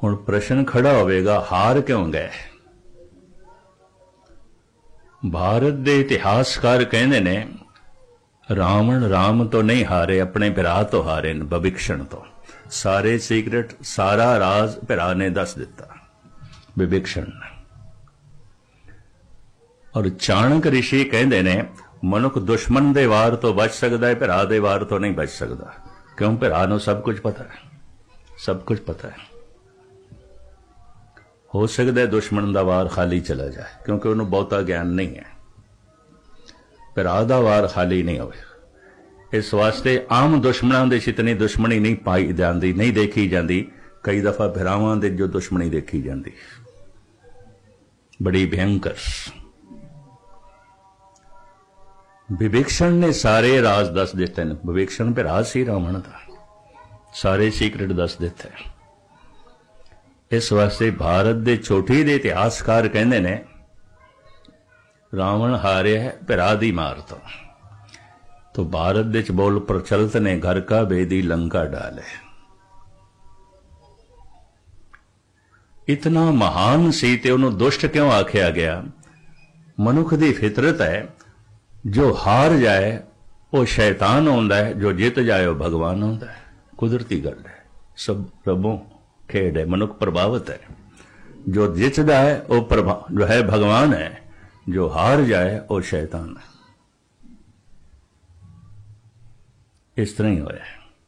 हुण प्रश्न खड़ा होवेगा, हार क्यों गए? भारत दे इतिहासकार कहंदे ने रावण राम तो नहीं हारे, अपने भरा तो हारे न, विभीषण तो। सारे सीक्रेट, सारा राज भरा ने दस दिता, विभीषण ने। और चाणक ऋषि कहंदे ने मनुख दुश्मन दे वार तो बच सकदा है, भरा दे वार तो नहीं बच सकदा। क्यों? भरा नूं सब कुछ पता है, सब कुछ पता है। हो सकता है दुश्मन दा वार खाली चला जाए, क्योंकि उन्होंने बहुता ज्ञान नहीं है। भरा दा वार खाली नहीं होवे। इस वास्ते आम दुश्मनों दे इतनी दुश्मनी नहीं पाई जाती, नहीं देखी जाती। कई दफा भरावां दे जो दुश्मनी देखी जाती, बड़ी भयंकर। विभीषण ने सारे राज दस दिते हैं। विभीषण भरा सी रावण दा, सारे सीक्रेट दस दिते। इस वास्ते भारत दे छोटी दे इतिहासकार कहंदे ने रावण हारे है भरा दी मार तो भारत दे बोल प्रचलित ने, घर का बेदी लंका डाले। इतना महान सी ते उन्होंने दुष्ट क्यों आख्या गया? मनुख दी फितरत है, जो हार जाए वो शैतान होंदा है, जो जित जाए वो भगवान होंदा है। कुदरती गल है, सब रबों खेड है, मनुख प्रभावित है। जो जितदा है वो जो है भगवान है, जो हार जाए वो शैतान है। इस तरह ही होया।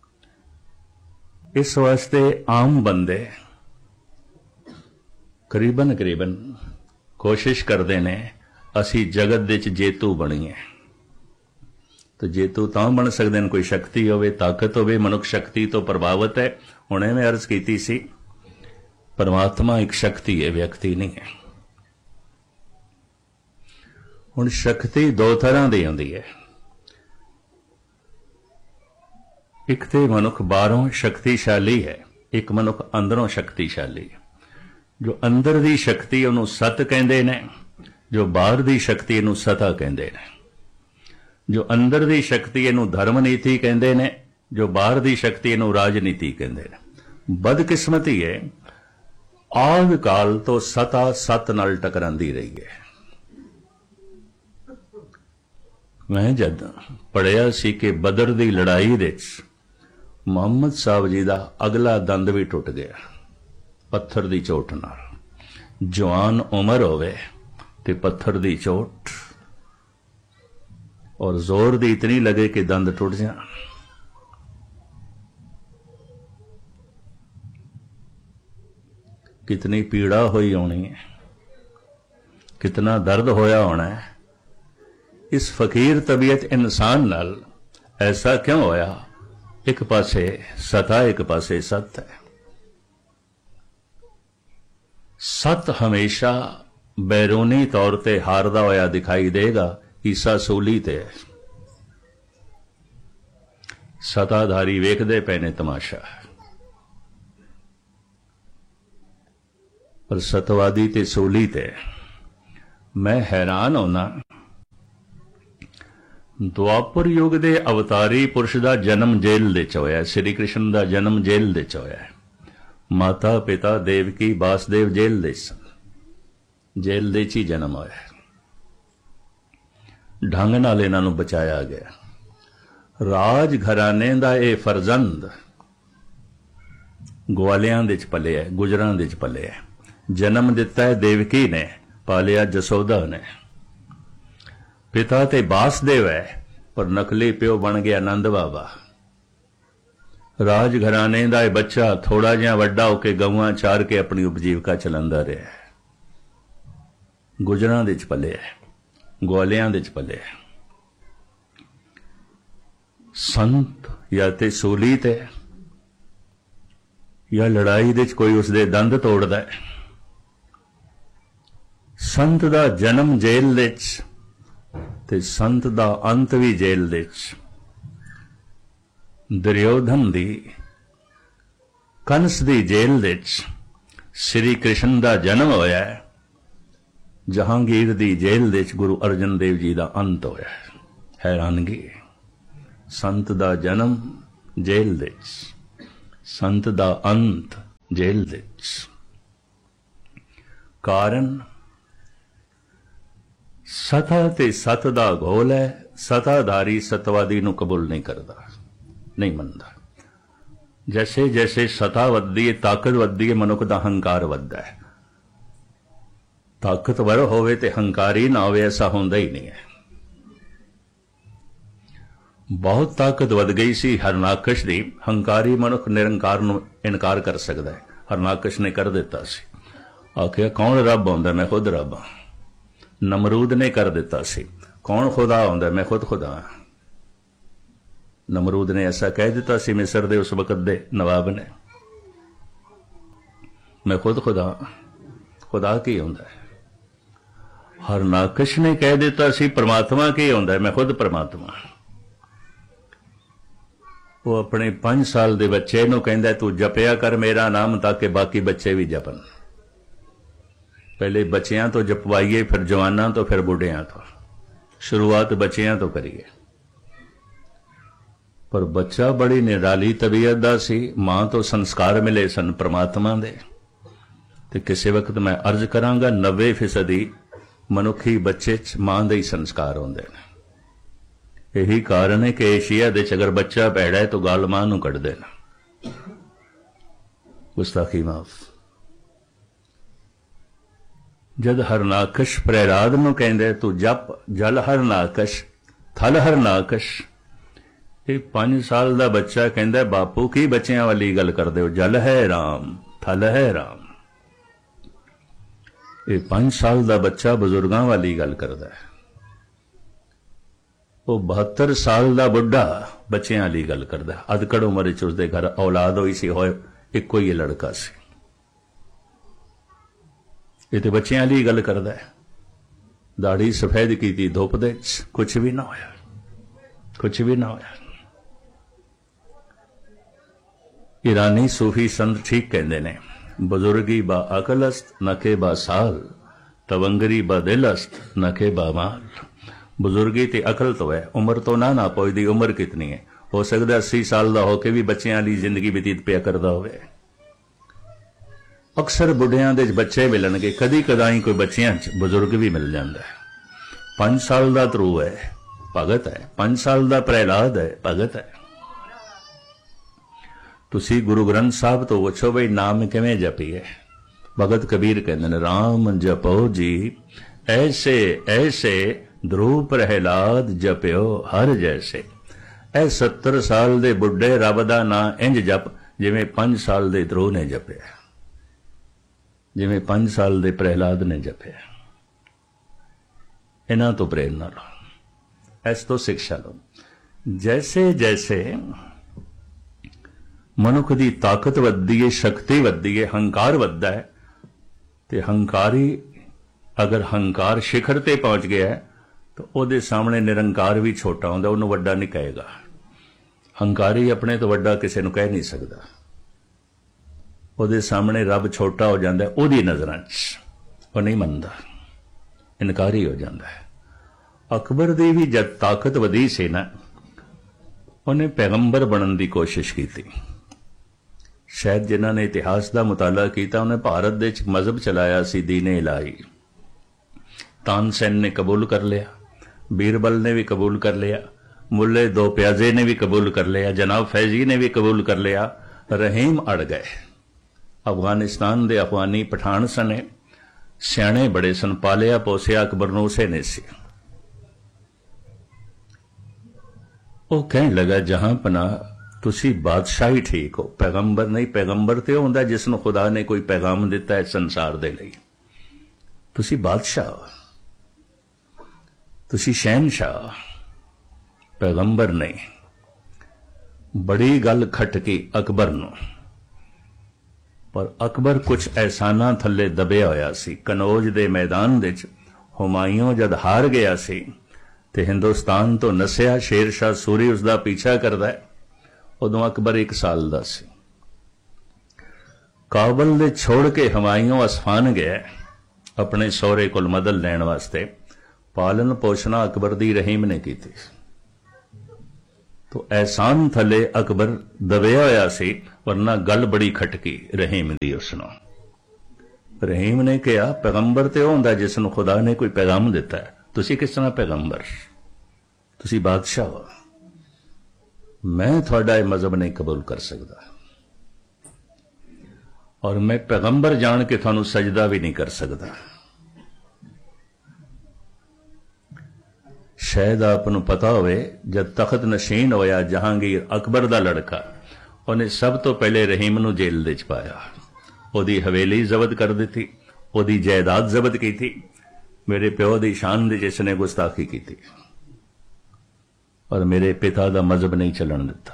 इस वास्ते आम बंदे करीबन कोशिश करते ने असी जगत दे च जेतू बणीए। तो जेतू तां बन सकते हैं, कोई शक्ति होवे, ताकत होवे। मनुख शक्ति तो प्रभावित है। हुणे मैं अर्ज की सी, परमात्मा एक शक्ति है, व्यक्ति नहीं है। हुण शक्ति दो तरह दी हुंदी है। एक ते मनुख बाहरों शक्तिशाली है, एक मनुख अंदरों शक्तिशाली है। जो अंदर दी शक्ति उन्होंने सत कहंदे ने, जो बाहर दी शक्ति इनू सता कहंदे ने। जो अंदर दी शक्ति इनू धर्म नीति कहंदे ने, जो बाहर दी शक्ति इनू राजनीति कहंदे ने। बदकिस्मती है, आद काल तो सता सत नाल टकरांदी रही है। मैं जद पढ़िया सी कि बदर दी लड़ाई दे मुहम्मद साहब जी दा अगला दंद भी टुट गया पत्थर दी चोट नाल। जवान उम्र होवे ते पत्थर दी चोट, और जोर दी इतनी लगे कि दंद टुट जाए। कितनी पीड़ा हुई होनी है, कितना दर्द होया होना है। इस फकीर तबीयत इंसान नाल ऐसा क्यों होया? एक पासे सता, एक पासे सत है। सत हमेशा बैरूनी तौर ते हारदा होया दिखाई देगा, ईसा सूली ते। सताधारी वेखदे पे ने तमाशा, पर सतवादी ते सूली ते। मैं हैरान होना, द्वापर युग दे अवतारी पुरुष दा जन्म जेल दे च होया। श्री कृष्ण दा जन्म जेल दे च होया। माता पिता देवकी वासुदेव जेल दे सन, जेल दे च ही जन्म होया। ढंग नाल इन्हां नूं बचाया गया। राज घराने दा ये फरजंद ग्वालियां दे च पलिया, गुजरां दे च पलिया। जन्म दिता है देवकी ने, पालिया जसोदा ने। पिता ते वासुदेव है, पर नकली प्यो बन गया नंद बाबा। राज घराने दा ये बच्चा थोड़ा जिहा वड्डा होके गऊआं चार के अपनी उपजीविका चलांदा रहा। गुजरां दे च पलिया, ग्वालियां दे च पलिया। संत या ते सूली ते या लड़ाई दे च कोई उसदे दंद तोड़दा है। संत दा जन्म जेल दे च ते संत दा अंत भी जेल दे च। दुर्योधन दी, कंस दी जेल दे च श्री कृष्ण दा जन्म होया है। जहांगीर दी जेल दे च गुरु अर्जन देव जी दा अंत होया है। हैरानगी, संत दा जन्म जेल दे च, संत दा अंत जेल दे विच। कारण सता ते सत दा घोल है। सताधारी सतवादी नूं कबूल नहीं करता, नहीं मनता। जैसे जैसे सता वधदी है, ताकत वधदी है, मनुख दा हंकार वधदा है। ताकतवर होवे ते हंकारी ना होवे, ऐसा होंदा ही नहीं है। बहुत ताकत वध गई सी हरनाकश दी। हंकारी मनुख निरंकार नूं इनकार कर सकदा है। हरनाकश ने कर दिता सी, आखिया कौन रब आउंदा, मैं खुद रब हां। नमरूद ने कर दिता सी, कौन खुदा आउंदा, मैं खुद खुदा हां। नमरूद ने ऐसा कह दिता सी मिस्र दे उस वक्त दे नवाब ने, मैं खुद खुदा हां। खुदा की हुंदा है? हरनाकश ने कह दिता सी परमात्मा की हुंदा है, मैं खुद परमात्मा। वो अपने 5 साल दे बच्चे नूं कहंदा तू जपिया कर मेरा नाम ताकि बाकी बच्चे भी जपन। पहले बच्चियां तो जपवाइए, फिर जवानां तो, फिर बुढ़ियां तो। शुरुआत बच्चियां तो करिए। पर बच्चा बड़ी निराली तबीयत दा सी। मां तो संस्कार मिले सन परमात्मा दे। ते किसी वक्त मैं अर्ज करांगा 90% मनुखी बच्चे च मां दे ही संस्कार होंदे ने। यही कारण है कि एशिया दे अगर बच्चा भैड़ा है तो गाल मां नूं कढ़दे ने। गुस्ताखी माफ। जद हरनाकश प्रहलाद नूं कहंदे तू जप जल हरनाकश थल हरनाकश, 5 साल का बच्चा कहता बापू की बच्चियां वाली गल कर दो, जल है राम थल है राम। ये 5 साल का बच्चा बजुर्गों वाली गल करता है। वो 72 साल का बुढ़ा बच्चियां वाली गल करता है। अधकड़ उम्र च उसके घर औलाद हुई सी, होए इको ही लड़का सी। ये तो बच्चियां वाली गल करता है। दाढ़ी सफेद की थी धुप दे, कुछ भी ना होया, कुछ भी ना होया। ईरानी सूफी संत ठीक कहते ने, बुजुर्गी बा अकलस्त नके बा साल, तवंगरी बा दिलस्त नके बा माल। बुजुर्गी ते अकल तो है, उम्र तो ना पहुंचती। उम्र कितनी है? हो सकता 80 साल का होके भी बच्चियां वाली जिंदगी व्यतीत पिया करता होवे। अक्सर बुढ़ियां दे बच्चे मिलणगे, कदी कदाई कोई बच्चियां बुजुर्ग भी मिल जाता है। 5 साल का ध्रुव है, भगत है। 5 साल का प्रहलाद है, भगत है। तुसी गुरु ग्रंथ साहब तो पुछो बई नाम किवें जपीए। भगत कबीर कहते हैं राम जपो जी ऐसे ऐसे, ध्रुव प्रहलाद जप्यो हर जैसे। ऐ 70 साल दे बुढ़े रब दा नां इंज जप जिवें 5 साल दे ध्रुव ने जपिया, जिवें 5 साल दे प्रहलाद ने जपिया। इन्हां तो प्रेरणा लो, इस तो शिक्षा लो। जैसे जैसे मनुख की ताकत वधदी है, शक्ति वधदी है, हंकार वधदा है, ते हंकारी अगर हंकार शिखर ते पहुंच गया है तो ਉਹਦੇ सामने निरंकार भी छोटा होंदा, ਉਹਨੂੰ ਵੱਡਾ नहीं कहेगा। हंकारी अपने तो ਵੱਡਾ किसी ਨੂੰ कह नहीं सकता। ਉਹਦੇ सामने रब छोटा हो जाता है, ਉਹਦੀ नज़रां 'ਚ ਉਹ नहीं ਮੰਨਦਾ, इनकारी हो जाता है। अकबर दी भी जब ताकत वधी सी ना, उन्हें पैगंबर बनने की कोशिश की थी। शायद जिन्हों ने इतिहास का मुताला किया उन्हें भारत दे मजहब चलाया सी दीन इलाही। तानसेन ने कबूल कर लिया, बीरबल ने भी कबूल कर लिया, मुल्ले दो प्याजे ने भी कबूल कर लिया, जनाब फैजी ने भी कबूल कर लिया। रहीम अड़ गए। अफगानिस्तान दे अफगानी पठान सने, सियाणे बड़े सन, पालिया पोसिया अकबर नूं उसे ने सी। वो कहने लगा जहां पना तुसी बादशाही ठीक हो, पैगंबर नहीं। पैगंबर तो होंदा जिसनों खुदा ने कोई पैगाम दिता है संसार दे लई। तुसी बादशाह हो, तुसी शहनशाह, पैगंबर नहीं। बड़ी गल खटकी अकबर नूं, पर अकबर कुछ एहसाना थले दबिया होया सी। कनौज दे मैदान विच हुमायूं जद हार गया सी ते हिंदुस्तान तो नसिया, शेरशाह सूरी उसका पीछा करदा है। उदों अकबर 1 साल दा सी। काबल दे छोड़ के हुमायूं असफान गया अपने सौरे कोल मदद लैण वास्ते। पालन पोषणा अकबर दी रहीम ने की थी। तो एहसान थले अकबर दबिया होया सी, वरना गल बड़ी खटकी रहीम दी उसनों। रहीम ने कहा पैगंबर तो होंदा जिसनों खुदा ने कोई पैगाम दिता है, तुसी किस तरह पैगंबर, तुसी बादशाह हो, मैं थोड़ा यह मजहब नहीं कबूल कर सकता, और मैं पैगंबर जान के थानू सजदा भी नहीं कर सकता। शायद आपनू पता होवे जब तखत नशीन होया जहांगीर अकबर दा लड़का, उन्हें सब तो पहले रहीम नू जेल दे च पाया, ओदी हवेली जब्त कर दी, ओदी जायदाद जब्त की थी, मेरे प्यो दी शान दी जिसने गुस्ताखी की थी, और मेरे पिता दा मजहब नहीं चलन दिता।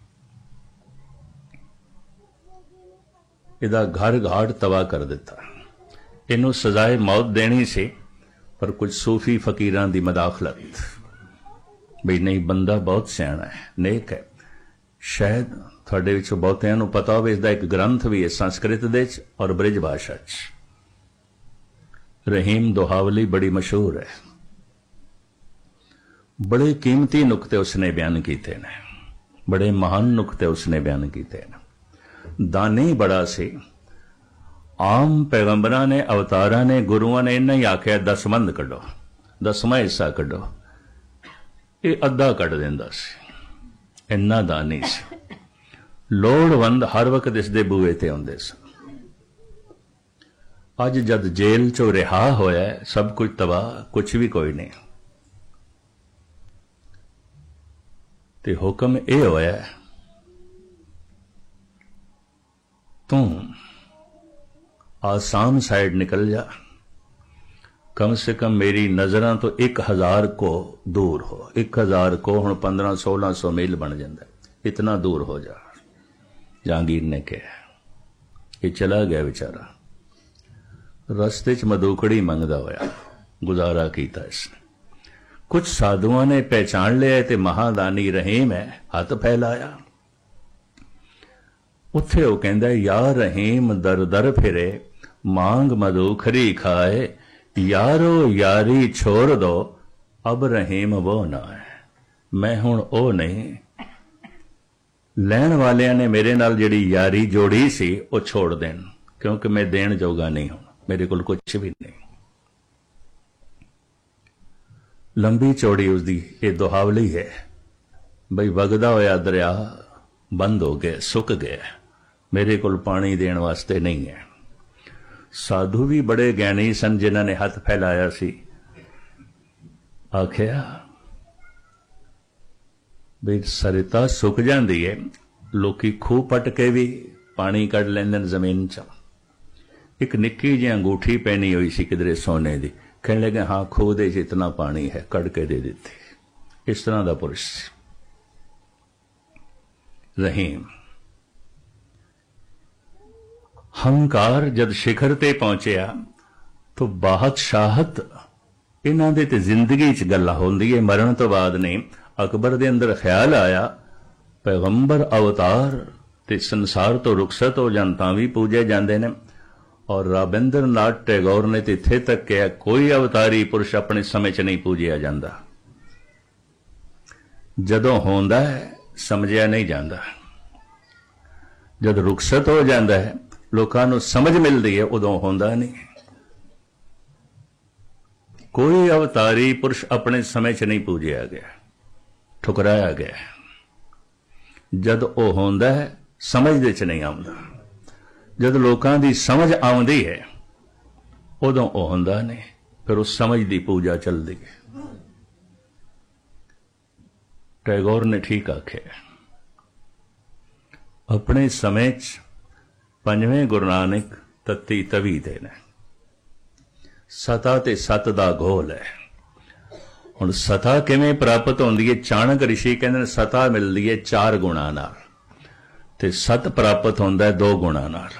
इदा घर घाट तबाह कर दिता। इनू सजाए मौत देनी सी, पर कुछ सूफी फकीरां दी मदाखलत, बई नहीं बंदा बहुत सियाणा है, नेक है। शायद थोड़े विचों बहुतियां नूं पता होवे इसदा एक ग्रंथ भी है संस्कृत दे च और ब्रिज भाषा च। रहीम दोहावली बड़ी मशहूर है। बड़े कीमती नुकते उसने बयान किए ने, बड़े महान नुकते उसने बयान किए ने। दानी बड़ा सी। आम पैगंबरां ने, अवतारां ने, गुरुआं ने इन्ना ही आख्या दसमंद कड्डो, 10वां हिस्सा कड्डो, ये अद्धा कड्ड दिंदा सी, इन्ना दानी सी। लोड़वंद हर वक्त इसदे बूहे ते आउंदे सन। अज जद जेल चो रिहा होया, सब कुछ तबाह, कुछ भी कोई नहीं, ते हुक्म यह होया तू आसाम साइड निकल जा, कम से कम मेरी नजरां तो 1000 को दूर हो। 1000 को हुण 1500-1600 मील बन जाता, इतना दूर हो जा। जहांगीर ने कहा, ये चला गया बेचारा, रस्ते च मदूकड़ी मंगदा होया गुजारा किया इसने। कुछ साधुओं ने पहचान लिया ते महादानी रहीम है, हाथ फैलाया। उत्थे वो कहंदा, या रहीम दर दर फिरे, मांग मदूखरी खाए, यारो यारी छोड़ दो, अब रहीम वो ना है, मैं हुण ओ नहीं। लैण वालियां ने मेरे नाल जिहड़ी यारी जोड़ी सी वो छोड़ देन, क्योंकि मैं देण जोगा नहीं हूं, मेरे कोल कुछ भी नहीं। लंबी चौड़ी उसदी ये दोहावली है, बई वगदा होया दरिया बंद हो गया, सुक गया, मेरे कोल पानी देण वास्ते नहीं है। साधु भी बड़े ज्ञानी सन, जिन्हां ने हथ फैलाया सी, आखिया भी सरिता सुक जाती है, लोकी खूह पट के भी पानी कढ़ लेंदे जमीन च। एक निक्की जी अंगूठी पहनी हुई सी किधरे सोने की, कहने लगे हाँ खूह दे इतना पानी है, कढ़ के दे देती। इस तरह का पुरुष रहीम। हंकार जद शिखर ते पहुंचया तो बादशाहत इन्हां दे ते जिंदगी च गल्लां होंदी है, मरण तो बाद नहीं। अकबर दे अंदर ख्याल आया, पैगंबर अवतार ते संसार तो रुखसत हो जान तां भी पूजे जांदे ने, और राबिंद्र नाथ टैगोर ने तो इत्थे तक कहा, कोई अवतारी पुरुष अपने समय च नहीं पूजिया जाता, जदों होंदा है समझिया नहीं जाता, जद रुखसत हो जाता है लोकां नूं समझ मिलती है, उदों होंदा नहीं। कोई अवतारी पुरुष अपने समय च नहीं पूजिया गया, ठुकराया गया। जद ओ होंदा है समझ दे च नहीं आउंदा, जद लोकां दी समझ आउंदी है उदों ओ होंदा नहीं, फिर उस समझ दी पूजा चलदी है। टैगोर ने ठीक आख्या, अपने समय च 5वें गुरु नानक तत्ती तवी दे ने, सता ते सत दा घोल है। हुण सता किवें प्राप्त होंदी है? चाणक ऋषि कहंदे सता मिलदी है 4 गुणां नाल, ते सत प्राप्त होंदा है 2 गुणां नाल।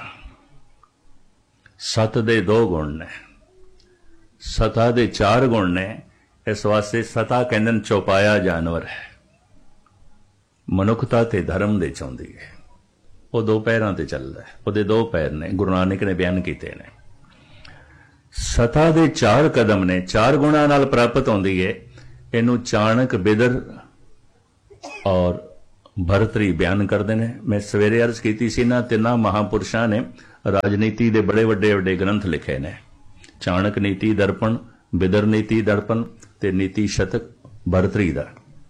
सत दे 2 गुण ने, सता दे 4 गुण ने। इस वास्ते सता कहंदे चौपाया जानवर है, मनुखता ते धर्म दे चाहुंदी है। वो 2 पैरां ते चलदा है, ਉਹਦੇ 2 पैर ने, गुरु नानक ने बयान कीते ने। सता दे 4 कदम ने, 4 गुणां नाल प्राप्त होंदी है। इनू चाणक बिदर और भरतरी बयान करते हैं। मैं सवेरे अर्ज की सी ना, तिना महापुरुषों ने राजनीति के बड़े वड्डे वड्डे ग्रंथ लिखे ने, चाणक नीति दर्पण, बिदर नीति दर्पण ते नीति शतक भरतरी दा।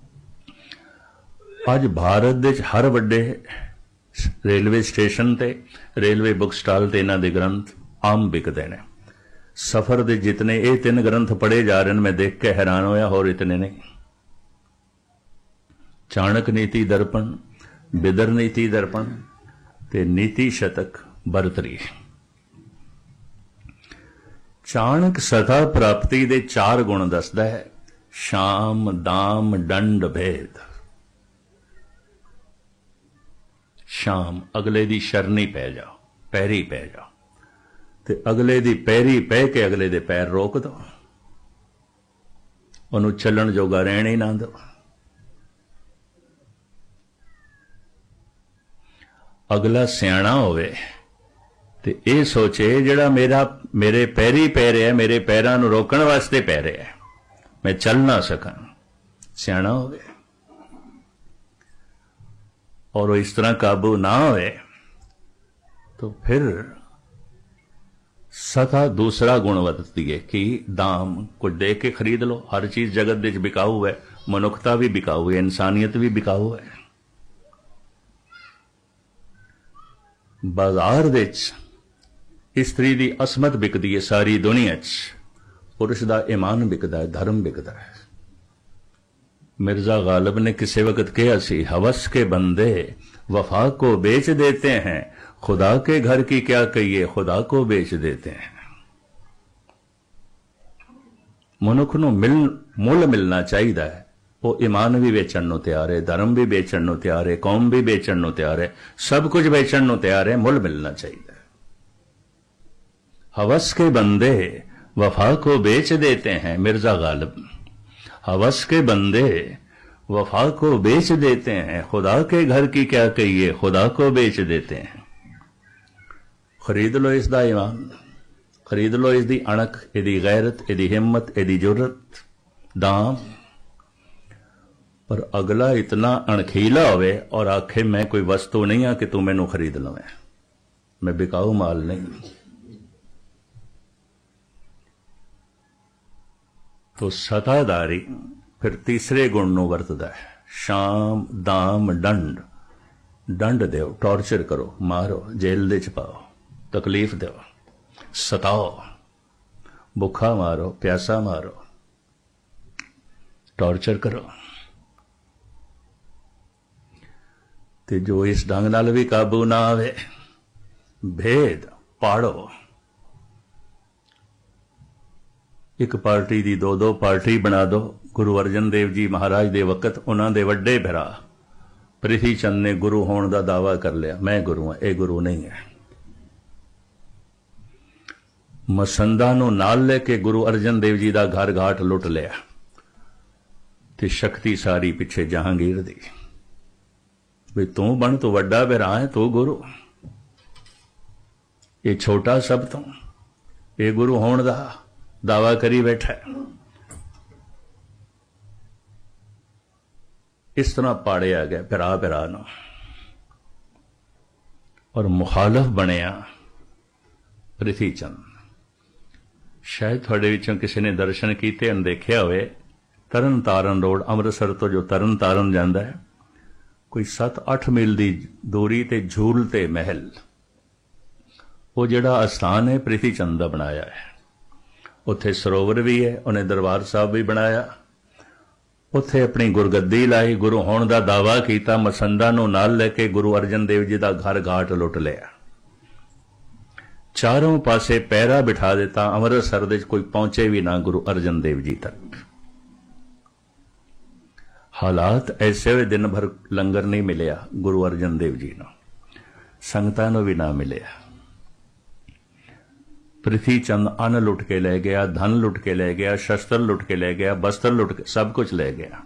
अज भारत दे हर वड्डे रेलवे स्टेशन ते रेलवे बुक स्टाल ते इन्हां दे ग्रंथ आम बिकते हैं। सफर दे जितने ये 3 ग्रंथ पढ़े जा रहे हैं, मैं देख के हैरान होया, होर इतने नहीं। चाणक नीति दर्पण, बिदर नीति दर्पण ते नीति शतक भरतरी। चाणक सता प्राप्ति दे 4 गुण दसदा है, शाम दाम दंड भेद। शाम अगले दी शरणी पै जाओ, पैरी पै जाओ, ते अगले दी पैरी पै के अगले दे पैर रोक दो, उन्होंने चलन जोगा रहने ही ना दो। अगला सियाणा होवे ते ये सोचे जिहड़ा मेरे पैरी पै रहा है, मेरे पैरां नूं रोकण वास्ते पै रहा है, मैं चल ना सकां, सियाणा होवे। और वो इस तरह काबू ना होवे तो फिर सता दूसरा गुण वरतती है कि दाम कुछ दे के खरीद लो। हर चीज जगत दे बिकाऊ है, मनुखता भी बिकाऊ है, इंसानियत भी बिकाऊ है। बाजार दे स्त्री दी असमत बिकदी है सारी दुनिया च, पुरुष दा ईमान बिकदा है, धर्म बिकदा है। मिर्जा गालिब ने किसी वक्त कहा सी, हवस के बंदे वफा को बेच देते हैं, खुदा के घर की क्या कहिए, खुदा को बेच देते हैं। मनुख नूं मुल मिलना चाहिए है। वो ईमान भी बेचण नूं तैयार है, धर्म भी बेचण नूं तैयार है, कौम भी बेचण नूं तैयार है, सब कुछ बेचण नूं तैयार है, मुल मिलना चाहिए। हवस के बंदे वफा को बेच देते हैं, मिर्जा गालिब। हवस के बंदे वफा को बेच देते हैं, खुदा के घर की क्या कहिए, खुदा को बेच देते हैं। खरीद लो इसदा ईमान, खरीद लो इसदी अणख, इहदी गैरत, इहदी हिम्मत, इहदी जुर्रत, दाम। पर अगला इतना अणखीला होवे और आखे मैं कोई वस्तु नहीं हाँ कि तू मैनू खरीद लवे, मैं बिकाऊ माल नहीं। तो सताधारी फिर तीसरे गुण नूं वरतदा है, शाम दाम दंड। दंड दो, टॉर्चर करो, मारो, जेल दे च पाओ, तकलीफ दो, सताओ, भुखा मारो, प्यासा मारो, टॉर्चर करो। ते जो इस ढंग नाल भी काबू ना आवे, भेद पाड़ो। एक पार्टी दी दो पार्टी बना दो। गुरु अर्जन देव जी महाराज दे वक्त उन्हां दे वड्डे भरा प्रिथी चंद ने गुरु होने का दावा कर लिया, मैं गुरु हाँ, ये गुरु नहीं है। मसंदा नूं नाल लेके गुरु अर्जन देव जी का घर घाट लुट लिया ते शक्ति सारी पिछे जहांगीर दी। भी तू बन तो वड्डा भरा है, तू गुरु, ये छोटा सब तो, ये गुरु होने का दावा करी बैठा है। इस तरह पाड़िया गया भरा भरा नूं, और मुखालफ बनया प्रिथी चंद। शायद थोड़े विचों किसी ने दर्शन किए और देखा होवे, तरन तारण रोड अमृतसर तो जो तरन तारण जाता है, कोई 7-8 मील की दूरी ते झूल ते महल, वो जिहड़ा अस्थान है प्रिथी चंद का बनाया है। उत्थे सरोवर भी है, उन्हें दरबार साहब भी बनाया, उत्थे अपनी गुरगद्दी लाई, गुरु होने का दावा किया, मसंदा नूं नाल लेके गुरु अर्जन देव जी का घर घाट लुट लिया। चारों पासे पैरा बिठा दिता, अमृतसर दे कोई पहुंचे भी ना गुरु अर्जन देव जी तक। हालात ऐसे हुए, दिन भर लंगर नहीं मिलिया गुरु अर्जन देव जी नूं, संगतां नूं भी ना मिलिया। प्रिथी चंद अन्न लुट के ले गया, धन लुट के ले गया, शस्त्र लुट के ले गया, वस्त्र लुट के, सब कुछ ले गया।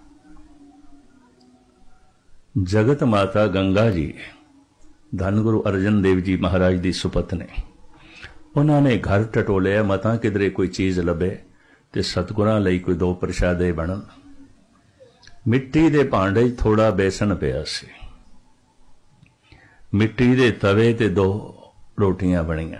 जगत माता गंगा जी धन गुरु अर्जन देव जी महाराज की सुपत्नी, उन्होंने घर टटोलिया, मतां किधरे कोई चीज लभे ते सतगुरां लई कोई 2 प्रशादे बनन। ਮਿੱਟੀ ਦੇ ਭਾਂਡੇ 'ਚ ਥੋੜਾ ਬੇਸਣ ਪਿਆ ਸੀ। ਮਿੱਟੀ ਦੇ ਤਵੇ ਤੇ 2 ਰੋਟੀਆਂ ਬਣੀਆਂ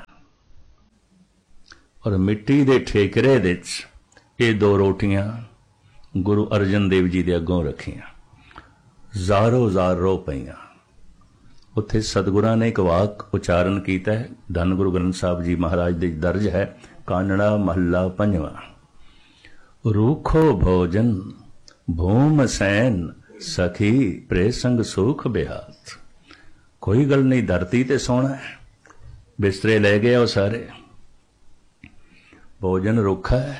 ਔਰ ਮਿੱਟੀ ਦੇ ਠੇਕਰੇ ਦੇ 'ਚ ਇਹ 2 ਰੋਟੀਆਂ ਗੁਰੂ ਅਰਜਨ ਦੇਵ ਜੀ ਦੇ ਅੱਗੋਂ ਰੱਖੀਆਂ। ਜ਼ਾਰੋ ਜ਼ਾਰ ਰੋ ਪਈਆਂ। ਉੱਥੇ ਸਤਿਗੁਰਾਂ ਨੇ ਇੱਕ ਵਾਕ ਉਚਾਰਨ ਕੀਤਾ ਹੈ, ਧੰਨ ਗੁਰੂ ਗ੍ਰੰਥ ਸਾਹਿਬ ਜੀ ਮਹਾਰਾਜ ਦੇ ਦਰਜ ਹੈ, ਕਾਨੜਾ ਮਹੱਲਾ 5ਵਾਂ। ਰੂਖੋ ਭੋਜਨ ਭੂਮ ਸੈਨ ਸਖੀ ਪ੍ਰੇ ਸੰਗ ਸੁਖ ਬਿਹਾਤ। ਕੋਈ ਗੱਲ ਨਹੀਂ, ਧਰਤੀ ਤੇ ਸੋਣਾ ਹੈ। ਬਿਸਤਰੇ ਲੈ ਗਏ ਉਹ ਸਾਰੇ। ਭੋਜਨ ਰੁੱਖਾ ਹੈ,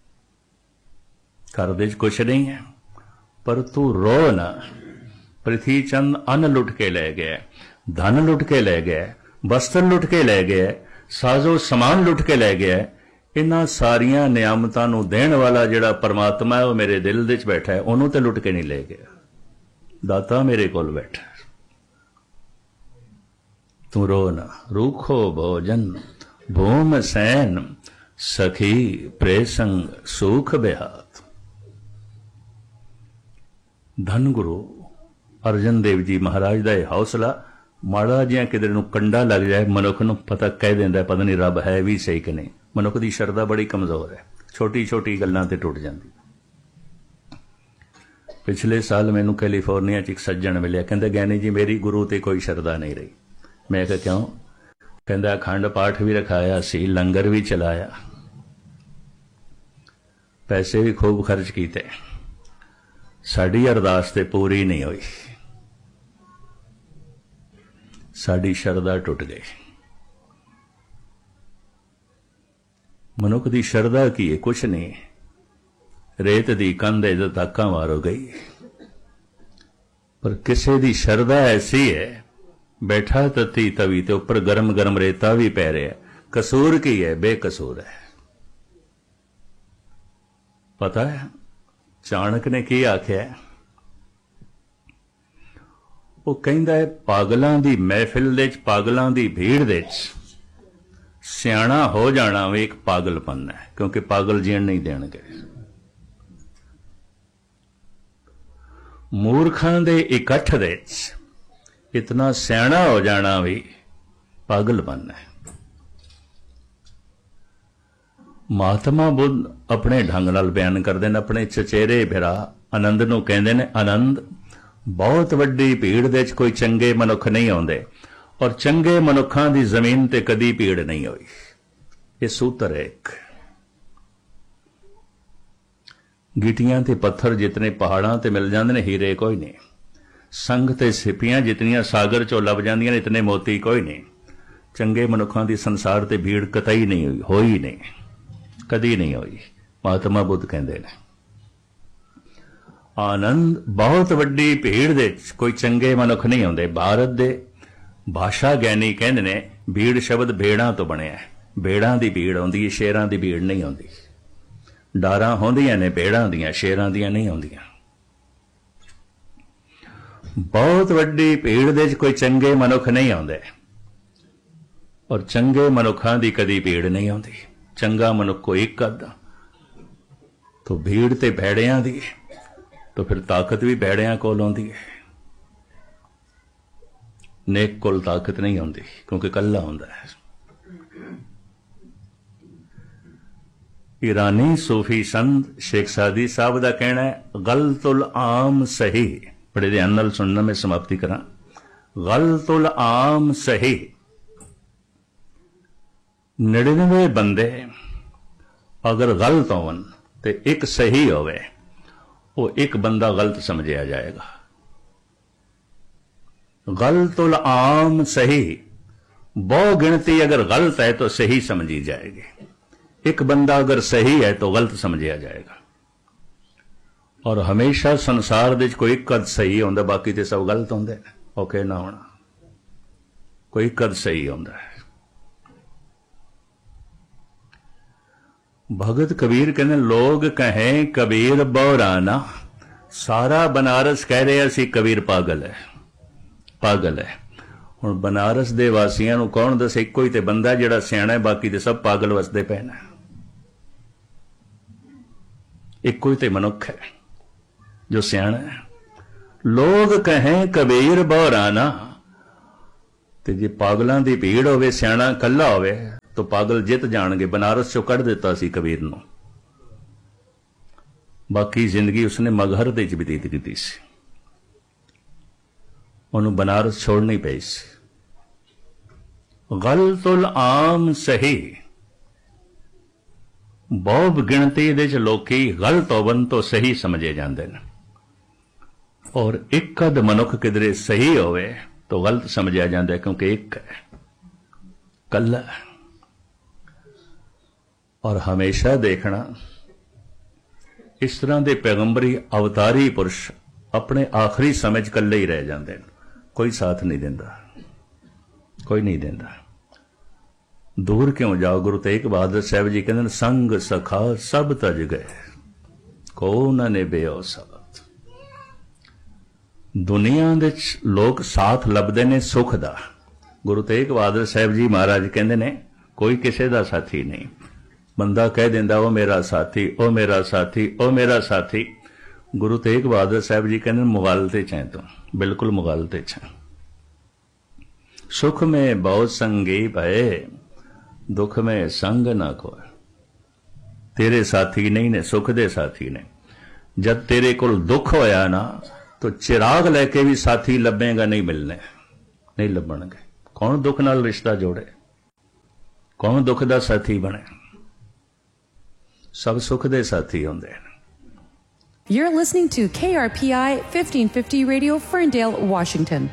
ਘਰ ਦੇ 'ਚ ਕੁਛ ਨਹੀਂ ਹੈ, ਪਰ ਤੂੰ ਰੋ ਨਾ। ਪ੍ਰਿਥੀ ਚੰਦ ਅੰਨ ਲੁੱਟ ਕੇ ਲੈ ਗਿਆ, ਧਨ ਲੁੱਟ ਕੇ ਲੈ ਗਿਆ, ਵਸਤਰ ਲੁੱਟ ਕੇ ਲੈ ਗਿਆ, ਸਾਜ਼ੋ ਸਮਾਨ ਲੁੱਟ ਕੇ ਲੈ ਗਿਆ। ਇਹਨਾਂ ਸਾਰੀਆਂ ਨਿਆਮਤਾਂ ਨੂੰ ਦੇਣ ਵਾਲਾ ਜਿਹੜਾ ਪਰਮਾਤਮਾ ਹੈ ਉਹ ਮੇਰੇ ਦਿਲ ਦੇ 'ਚ ਬੈਠਾ ਹੈ, ਉਹਨੂੰ ਤੇ ਲੁੱਟ ਕੇ ਨਹੀਂ ਲੈ ਗਿਆ। ਦਾਤਾ ਮੇਰੇ ਕੋਲ ਬੈਠਾ। ਤੂੰ ਰੋ ਨਾ। ਰੂਖੋ ਭੋਜਨ ਭੂਮ ਸੈਨ ਸਖੀ ਪ੍ਰੇ ਸੰਗ ਸੁਖ ਬਿਹਾਤ। ਧੰਨ ਗੁਰੂ ਅਰਜਨ ਦੇਵ ਜੀ ਮਹਾਰਾਜ ਦਾ ਇਹ ਹੌਸਲਾ, ਮਾੜਾ ਜਿਹਾ ਕਿਧਰ ਨੂੰ ਕੰਡਾ ਲੱਗ ਜਾਏ ਮਨੁੱਖ ਨੂੰ ਪਤਾ ਕਹਿ ਦਿੰਦਾ ਪਤਾ ਨਹੀਂ ਰੱਬ ਹੈ ਵੀ ਸਹੀ ਕਿ ਨਹੀਂ। ਮਨੁੱਖ ਦੀ ਸ਼ਰਧਾ ਬੜੀ ਕਮਜ਼ੋਰ ਹੈ, ਛੋਟੀ ਛੋਟੀ ਗੱਲਾਂ ਤੇ ਟੁੱਟ ਜਾਂਦੀ। ਪਿਛਲੇ ਸਾਲ ਮੈਨੂੰ ਕੈਲੀਫੋਰਨੀਆ 'ਚ ਇੱਕ ਸੱਜਣ ਮਿਲਿਆ, ਕਹਿੰਦਾ ਗਿਆਨੀ ਜੀ ਮੇਰੀ ਗੁਰੂ ਤੇ ਕੋਈ ਸ਼ਰਧਾ ਨਹੀਂ ਰਹੀ। ਮੈਂ ਕਿਹਾ ਕਿਉਂ? ਕਹਿੰਦਾ ਅਖੰਡ ਪਾਠ ਵੀ ਰਖਾਇਆ ਸੀ, ਲੰਗਰ ਵੀ ਚਲਾਇਆ, ਪੈਸੇ ਵੀ ਖੂਬ ਖਰਚ ਕੀਤੇ, ਸਾਡੀ ਅਰਦਾਸ ਤੇ ਪੂਰੀ ਨਹੀਂ ਹੋਈ, ਸਾਡੀ ਸ਼ਰਧਾ ਟੁੱਟ ਗਈ। ਮਨੁੱਖ ਦੀ ਸ਼ਰਧਾ ਕੀ ਹੈ? ਕੁਛ ਨਹੀਂ। ਰੇਤ ਦੀ ਕੰਧ ਜਦ ਧੱਕਾ ਮਾਰੋ ਗਈ। ਪਰ ਕਿਸੇ ਦੀ ਸ਼ਰਧਾ ਐਸੀ ਹੈ, ਬੈਠਾ ਤਤੀ ਤਵੀ ਤੇ ਉੱਪਰ ਗਰਮ ਗਰਮ ਰੇਤਾ ਵੀ ਪੈ ਰਿਹਾ। ਕਸੂਰ ਕੀ ਹੈ? ਬੇਕਸੂਰ ਹੈ। ਪਤਾ ਹੈ ਚਾਣਕ ਨੇ ਕੀ ਆਖਿਆ? ਉਹ ਕਹਿੰਦਾ ਹੈ ਪਾਗਲਾਂ ਦੀ ਮਹਿਫਿਲ ਦੇ 'ਚ, ਪਾਗਲਾਂ ਦੀ ਭੀੜ ਦੇ 'ਚ ਸਿਆਣਾ ਹੋ ਜਾਣਾ ਵੀ ਇੱਕ ਪਾਗਲਪਨ ਹੈ, ਕਿਉਂਕਿ ਪਾਗਲ ਜੀਣ ਨਹੀਂ ਦੇਣਗੇ। ਮੂਰਖਾਂ ਦੇ ਇਕੱਠ ਦੇ 'ਚ ਇਤਨਾ ਸਿਆਣਾ ਹੋ ਜਾਣਾ ਵੀ ਪਾਗਲਪਨ ਹੈ। ਮਹਾਤਮਾ ਬੁੱਧ ਆਪਣੇ ਢੰਗ ਨਾਲ ਬਿਆਨ ਕਰਦੇ ਨੇ, ਆਪਣੇ ਚਚੇਰੇ ਭਰਾ ਆਨੰਦ ਨੂੰ ਕਹਿੰਦੇ ਨੇ, ਆਨੰਦ ਬਹੁਤ ਵੱਡੀ ਭੀੜ ਦੇ 'ਚ ਕੋਈ ਚੰਗੇ ਮਨੁੱਖ ਨਹੀਂ ਆਉਂਦੇ, ਔਰ ਚੰਗੇ ਮਨੁੱਖਾਂ ਦੀ ਜ਼ਮੀਨ ਤੇ ਕਦੀ ਭੀੜ ਨਹੀਂ ਹੋਈ। ਇਹ ਸੂਤਰ ਹੈ ਇੱਕ। ਗਿੱਟੀਆਂ ਤੇ ਪੱਥਰ ਜਿਤਨੇ ਪਹਾੜਾਂ ਤੇ ਮਿਲ ਜਾਂਦੇ ਨੇ, ਹੀਰੇ ਕੋਈ ਨਹੀਂ। ਸੰਗ ਤੇ ਸਿੱਪੀਆਂ ਜਿਤਨੀਆਂ ਸਾਗਰ 'ਚੋਂ ਲੱਭ ਜਾਂਦੀਆਂ ਨੇ, ਇਤਨੇ ਮੋਤੀ ਕੋਈ ਨਹੀਂ। ਚੰਗੇ ਮਨੁੱਖਾਂ ਦੀ ਸੰਸਾਰ ਤੇ ਭੀੜ ਕਤਈ ਨਹੀਂ ਹੋਈ, ਹੋਈ ਨਹੀਂ, ਕਦੀ ਨਹੀਂ ਹੋਈ। ਮਹਾਤਮਾ ਬੁੱਧ ਕਹਿੰਦੇ ਨੇ ਆਨੰਦ ਬਹੁਤ ਵੱਡੀ ਭੀੜ ਦੇ 'ਚ ਕੋਈ ਚੰਗੇ ਮਨੁੱਖ ਨਹੀਂ ਆਉਂਦੇ। ਭਾਰਤ ਦੇ ਭਾਸ਼ਾ ਗਿਆਨੀ ਕਹਿੰਦੇ ਨੇ ਭੀੜ ਸ਼ਬਦ ਭੇੜਾਂ ਤੋਂ ਬਣਿਆ ਹੈ। ਭੇੜਾਂ ਦੀ ਭੀੜ ਆਉਂਦੀ ਹੈ, ਸ਼ੇਰਾਂ ਦੀ ਭੀੜ ਨਹੀਂ ਆਉਂਦੀ। ਡਾਰਾਂ ਹੁੰਦੀਆਂ ਨੇ ਭੇੜਾਂ ਦੀਆਂ, ਸ਼ੇਰਾਂ ਦੀਆਂ ਨਹੀਂ ਆਉਂਦੀਆਂ। ਬਹੁਤ ਵੱਡੀ ਭੀੜ ਦੇ 'ਚ ਕੋਈ ਚੰਗੇ ਮਨੁੱਖ ਨਹੀਂ ਆਉਂਦੇ, ਔਰ ਚੰਗੇ ਮਨੁੱਖਾਂ ਦੀ ਕਦੀ ਭੀੜ ਨਹੀਂ ਆਉਂਦੀ। ਚੰਗਾ ਮਨੁੱਖ ਕੋਈ ਇੱਕ ਅੱਧਾ। ਤੋ ਭੀੜ ਤੇ ਭੈੜਿਆਂ ਦੀ, ਤੋ ਫਿਰ ਤਾਕਤ ਵੀ ਭੈੜਿਆਂ ਕੋਲ ਆਉਂਦੀ ਹੈ। ਨੇਕ ਕੋਲ ਤਾਕਤ ਨਹੀਂ ਆਉਂਦੀ, ਕਿਉਂਕਿ ਇਕੱਲਾ ਹੁੰਦਾ ਹੈ। ਈਰਾਨੀ ਸੂਫੀ ਸੰਤ ਸ਼ੇਖ ਸਾਦੀ ਸਾਹਿਬ ਦਾ ਕਹਿਣਾ ਹੈ, ਗਲਤੁਲ ਆਮ ਸਹੀ। ਬੜੇ ਧਿਆਨ ਨਾਲ ਸੁਣਨਾ, ਮੈਂ ਸਮਾਪਤੀ ਕਰਾਂ। ਗਲਤੁਲ ਆਮ ਸਹੀ। 99 ਬੰਦੇ ਅਗਰ ਗਲਤ ਹੋਣ ਤੇ ਇੱਕ ਸਹੀ ਹੋਵੇ, ਉਹ ਇੱਕ ਬੰਦਾ ਗਲਤ ਸਮਝਿਆ ਜਾਏਗਾ। गलतुल आम सही, बहु गिनती अगर गलत है तो सही समझी जाएगी। एक बंदा अगर सही है तो गलत समझा जाएगा। और हमेशा संसार दे कोई एक कद सही होंदा, बाकी ते सब गलत होंदे। ओके ना होना, कोई कद सही होंदा है। भगत कबीर कहने, लोग कहें कबीर बौराना, सारा बनारस कह रहे असी कबीर पागल है, पागल है। हुण बनारस दे वासियां नूं कौन दसे, इक्को ही ते बंदा जिहड़ा सियाणा है, बाकी ते सब पागल वसदे पए ने। इक्को ही ते मनुख है। जो सियाणा है। लोग कहें कबीर बहुराना, ते जे पागलों की भीड़ होवे सियाणा कला होवे तो पागल जित जाणगे। बनारस चों कढ़ दिता सी कबीर नूं, बाकी जिंदगी उसने मगहर दे च बतीत की सी, उन्होंने बनारस छोड़नी पई सी। गलतुल आम सही, बहुत गिणती दे च लोकी गलत होवन तो सही समझे जाते हैं, और एक अद मनुख किधरे सही होवे तो गलत समझा जाता है, क्योंकि एक है, कल्ला है। और हमेशा देखना इस तरह के पैगंबरी अवतारी पुरुष अपने आखिरी समय च कल्ले ही रह जाते हैं, कोई साथ नहीं देता, कोई नहीं देता। दूर क्यों जाओ, गुरु तेग बहादुर साहब जी कहते संग सखा सब तज गए, को न निभ्यो साथ। दुनिया दे लोग साथ लभदे ने सुख दा, गुरु तेग बहादुर साहब जी महाराज कहते ने कोई किसी का साथी नहीं। बंदा कह दिंदा ओ मेरा साथी, ओ मेरा साथी, ओ मेरा साथी। गुरु तेग बहादुर साहब जी कहते मुगालते चाहे तो बिल्कुल मुगालते चाहे। सुख में बहुत संगी भय, दुख में संग ना कोई। तेरे साथी नहीं ने, सुख दे साथी ने। जब तेरे को दुख होया ना तो चिराग लैके भी साथी लभेगा नहीं, मिलने नहीं लभणगे। कौन दुख नाल रिश्ता जोड़े, कौन दुख दा साथी बने? सब सुख दे साथी होंदे हैं। You're listening to KRPI 1550 Radio, Ferndale, Washington.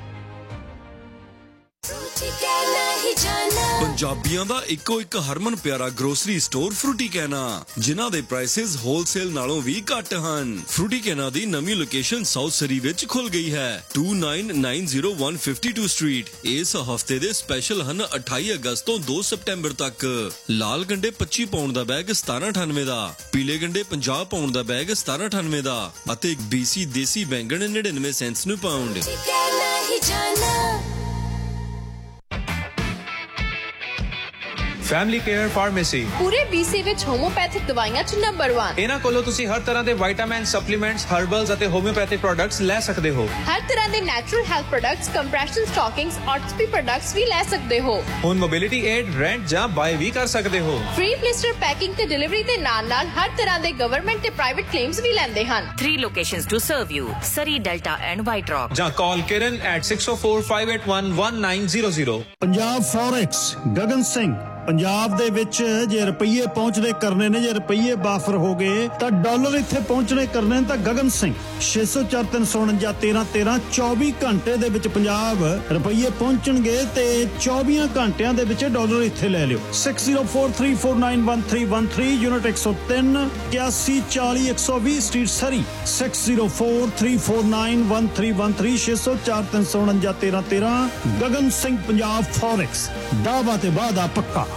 पंजाबियों दा इको एक हरमन प्यारा ग्रोसरी स्टोर फ्रूटी कहना, जिन्हां दे प्राइसेस होलसेल नालों भी घट हन। फ्रूटी कहना दी नवी लोकेशन साउथ सरी विच खुल गई है, 2990 स्ट्रीट। इस हफ्ते दे स्पेशल हन 28 अगस्त तो 2 सितंबर तक। लाल गंडे 25 पाउंड दा बैग 1798 दा, पीले गंडे 50 पाउंड दा बैग 1798 दा, अते BC देसी बैंगन 99 सेंट्स नु पाउंड। फैमिली केयर फार्मेसी पूरे BC विच होम्योपैथिक दवाइयां च नंबर 1। इन्हां कोलों तुसी हर तरह दे विटामिन, सप्लीमेंट्स, हर्बल्स अते होम्योपैथिक प्रोडक्ट्स ले सकदे हो। हर तरह दे natural health products, compression stockings, ऑर्थोपी products भी ले सकदे हो। हुण मोबिलिटी एड रेंट जां बाय भी कर सकदे हो। फ्री ब्लिस्टर पैकिंग ते डिलीवरी दे नाल-नाल हर तरह दे गवर्नमेंट ते प्राइवेट क्लेम्स भी लैंदे हन। 3 locations to serve you: Surrey, Delta and White Rock. जां call Kiran at 6045811900। Punjab forex Gagan Singh. Punjab ਦੇ ਵਿੱਚ ਜੇ ਰੁਪਈਏ ਪਹੁੰਚਦੇ ਕਰਨੇ ਨੇ, ਜੇ ਰੁਪਈਏ ਬਾਫਰ ਹੋ ਗਏ ਤਾਂ ਡਾਲਰ ਇੱਥੇ ਪਹੁੰਚਣੇ ਕਰਨੇ ਨੇ। ਤਾਂ ਗਗਨ ਸਿੰਘ 6043491313 24 ਘੰਟੇ ਦੇ ਵਿੱਚ ਪੰਜਾਬ ਰੁਪਈਏ ਪਹੁੰਚਣਗੇ ਤੇ 24 ਘੰਟਿਆਂ ਦੇ ਵਿੱਚ ਡਾਲਰ ਇੱਥੇ ਲੈ ਲਿਓ। 6043491313 ਯੂਨਿਟ 103 8140 ਸਟਰੀਟ ਸਰੀ 6043491313 6043491313 ਗਗਨ ਸਿੰਘ ਪੰਜਾਬ ਫੋਰੈਕਸ ਦਾਵਾ ਤੇ ਵਾਦਾ ਪੱਕਾ।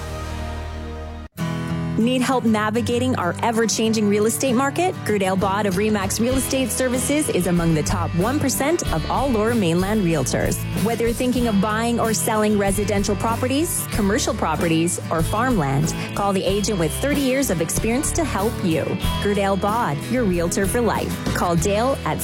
Need help navigating our ever-changing real estate market? Gerdale Bod of Remax Real Estate Services is among the top 1% of all Lower Mainland realtors. Whether you're thinking of buying or selling residential properties, commercial properties, or farmland, call the agent with 30 years of experience to help you. Gerdale Bod, your realtor for life. Call Dale at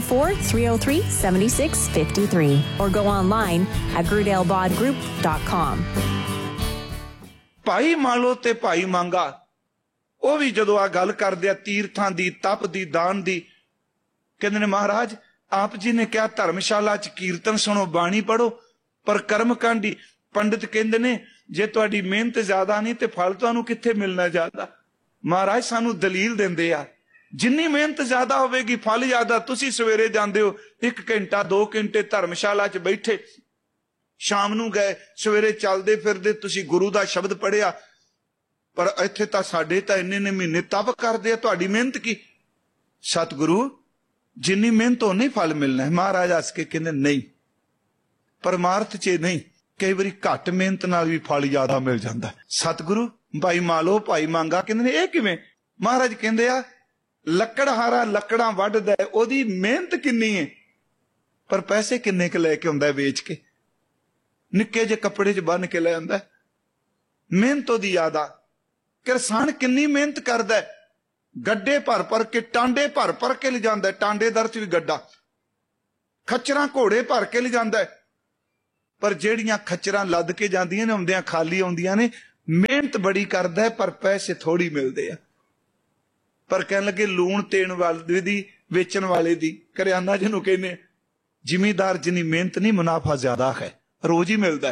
604-303-7653 or go online at gerdalebodgroup.com. ਭਾਈ ਮਾਲੋ ਤੇ ਭਾਈ ਮੰਗਾ ਉਹ ਵੀ ਜਦੋਂ ਆ ਗੱਲ ਕਰਦੇ ਆ ਤੀਰਥਾਂ ਦੀ, ਤਪ ਦੀ, ਦਾਨ ਦੀ, ਕਹਿੰਦੇ ਨੇ ਮਹਾਰਾਜ ਆਪ ਜੀ ਨੇ ਕਿਹਾ ਧਰਮਸ਼ਾਲਾ ਚ ਕੀਰਤਨ ਸੁਣੋ, ਬਾਣੀ ਪੜੋ, ਪਰ ਕਰਮ ਕਾਂਡੀ। ਪੰਡਿਤ ਕਹਿੰਦੇ ਨੇ ਜੇ ਤੁਹਾਡੀ ਮਿਹਨਤ ਜ਼ਿਆਦਾ ਨਹੀਂ ਤੇ ਫਲ ਤੁਹਾਨੂੰ ਕਿੱਥੇ ਮਿਲਣਾ ਜ਼ਿਆਦਾ। ਮਹਾਰਾਜ ਸਾਨੂੰ ਦਲੀਲ ਦਿੰਦੇ ਆ ਜਿੰਨੀ ਮਿਹਨਤ ਜ਼ਿਆਦਾ ਹੋਵੇਗੀ ਫਲ ਜ਼ਿਆਦਾ। ਤੁਸੀਂ ਸਵੇਰੇ ਜਾਂਦੇ ਹੋ 1 ਘੰਟਾ 2 ਘੰਟੇ ਧਰਮਸ਼ਾਲਾ ਚ ਬੈਠੇ, ਸ਼ਾਮ ਨੂੰ ਗਏ, ਸਵੇਰੇ ਚੱਲਦੇ ਫਿਰਦੇ ਤੁਸੀਂ ਗੁਰੂ ਦਾ ਸ਼ਬਦ ਪੜਿਆ, ਪਰ ਇੱਥੇ ਤਾਂ ਸਾਡੇ ਤਾਂ ਇੰਨੇ ਮਹੀਨੇ ਤਪ ਕਰਦੇ ਆ, ਤੁਹਾਡੀ ਮਿਹਨਤ ਕੀ? ਸਤਿਗੁਰੂ ਜਿੰਨੀ ਮਿਹਨਤ ਉਹਨੇ ਫਲ ਮਿਲਣਾ ਹੈ। ਮਹਾਰਾਜ ਹੱਸ ਕੇ ਕਹਿੰਦੇ ਨਹੀਂ, ਪਰਮਾਰਥ ਚ ਨਹੀਂ, ਕਈ ਵਾਰੀ ਘੱਟ ਮਿਹਨਤ ਨਾਲ ਵੀ ਫਲ ਜ਼ਿਆਦਾ ਮਿਲ ਜਾਂਦਾ। ਸਤਿਗੁਰੂ ਭਾਈ ਮਾਲੋ ਭਾਈ ਮੰਗਾ ਕਹਿੰਦੇ ਨੇ ਇਹ ਕਿਵੇਂ? ਮਹਾਰਾਜ ਕਹਿੰਦੇ ਆ ਲੱਕੜਹਾਰਾ ਲੱਕੜਾਂ ਵੱਢਦਾ, ਉਹਦੀ ਮਿਹਨਤ ਕਿੰਨੀ ਹੈ ਪਰ ਪੈਸੇ ਕਿੰਨੇ ਕੁ ਲੈ ਕੇ ਆਉਂਦਾ ਵੇਚ ਕੇ। ਨਿੱਕੇ ਜਿਹੇ ਕੱਪੜੇ ਚ ਬੰਨ ਕੇ ਲੈ ਆਉਂਦਾ, ਮਿਹਨਤ ਉਹਦੀ ਜ਼ਿਆਦਾ। ਕਿਸਾਨ ਕਿੰਨੀ ਮਿਹਨਤ ਕਰਦਾ, ਗੱਡੇ ਭਰ ਕੇ, ਟਾਂਡੇ ਭਰ ਕੇ ਲਿਜਾਂਦਾ, ਟਾਂਡੇ ਦਾ ਅਰਥ ਵੀ ਗੱਡਾ, ਖੱਚਰਾਂ ਘੋੜੇ ਭਰ ਕੇ ਲਿਜਾਂਦਾ। ਪਰ ਜਿਹੜੀਆਂ ਖੱਚਰਾਂ ਲੱਦ ਕੇ ਜਾਂਦੀਆਂ ਨੇ ਆਉਂਦਿਆਂ ਖਾਲੀ ਆਉਂਦੀਆਂ ਨੇ, ਮਿਹਨਤ ਬੜੀ ਕਰਦਾ ਪਰ ਪੈਸੇ ਥੋੜੀ ਮਿਲਦੇ ਆ। ਪਰ ਕਹਿਣ ਲੱਗੇ ਲੂਣ ਤੇਣ ਵਾਲੇ ਦੀ, ਵੇਚਣ ਵਾਲੇ ਦੀ, ਕਰਿਆਨਾ ਜਿਹਨੂੰ ਕਹਿੰਦੇ, ਜ਼ਿਮੀਦਾਰ ਜਿੰਨੀ ਮਿਹਨਤ ਨਹੀਂ ਮੁਨਾਫਾ ਜ਼ਿਆਦਾ ਹੈ, ਰੋਜ਼ ਹੀ ਮਿਲਦਾ।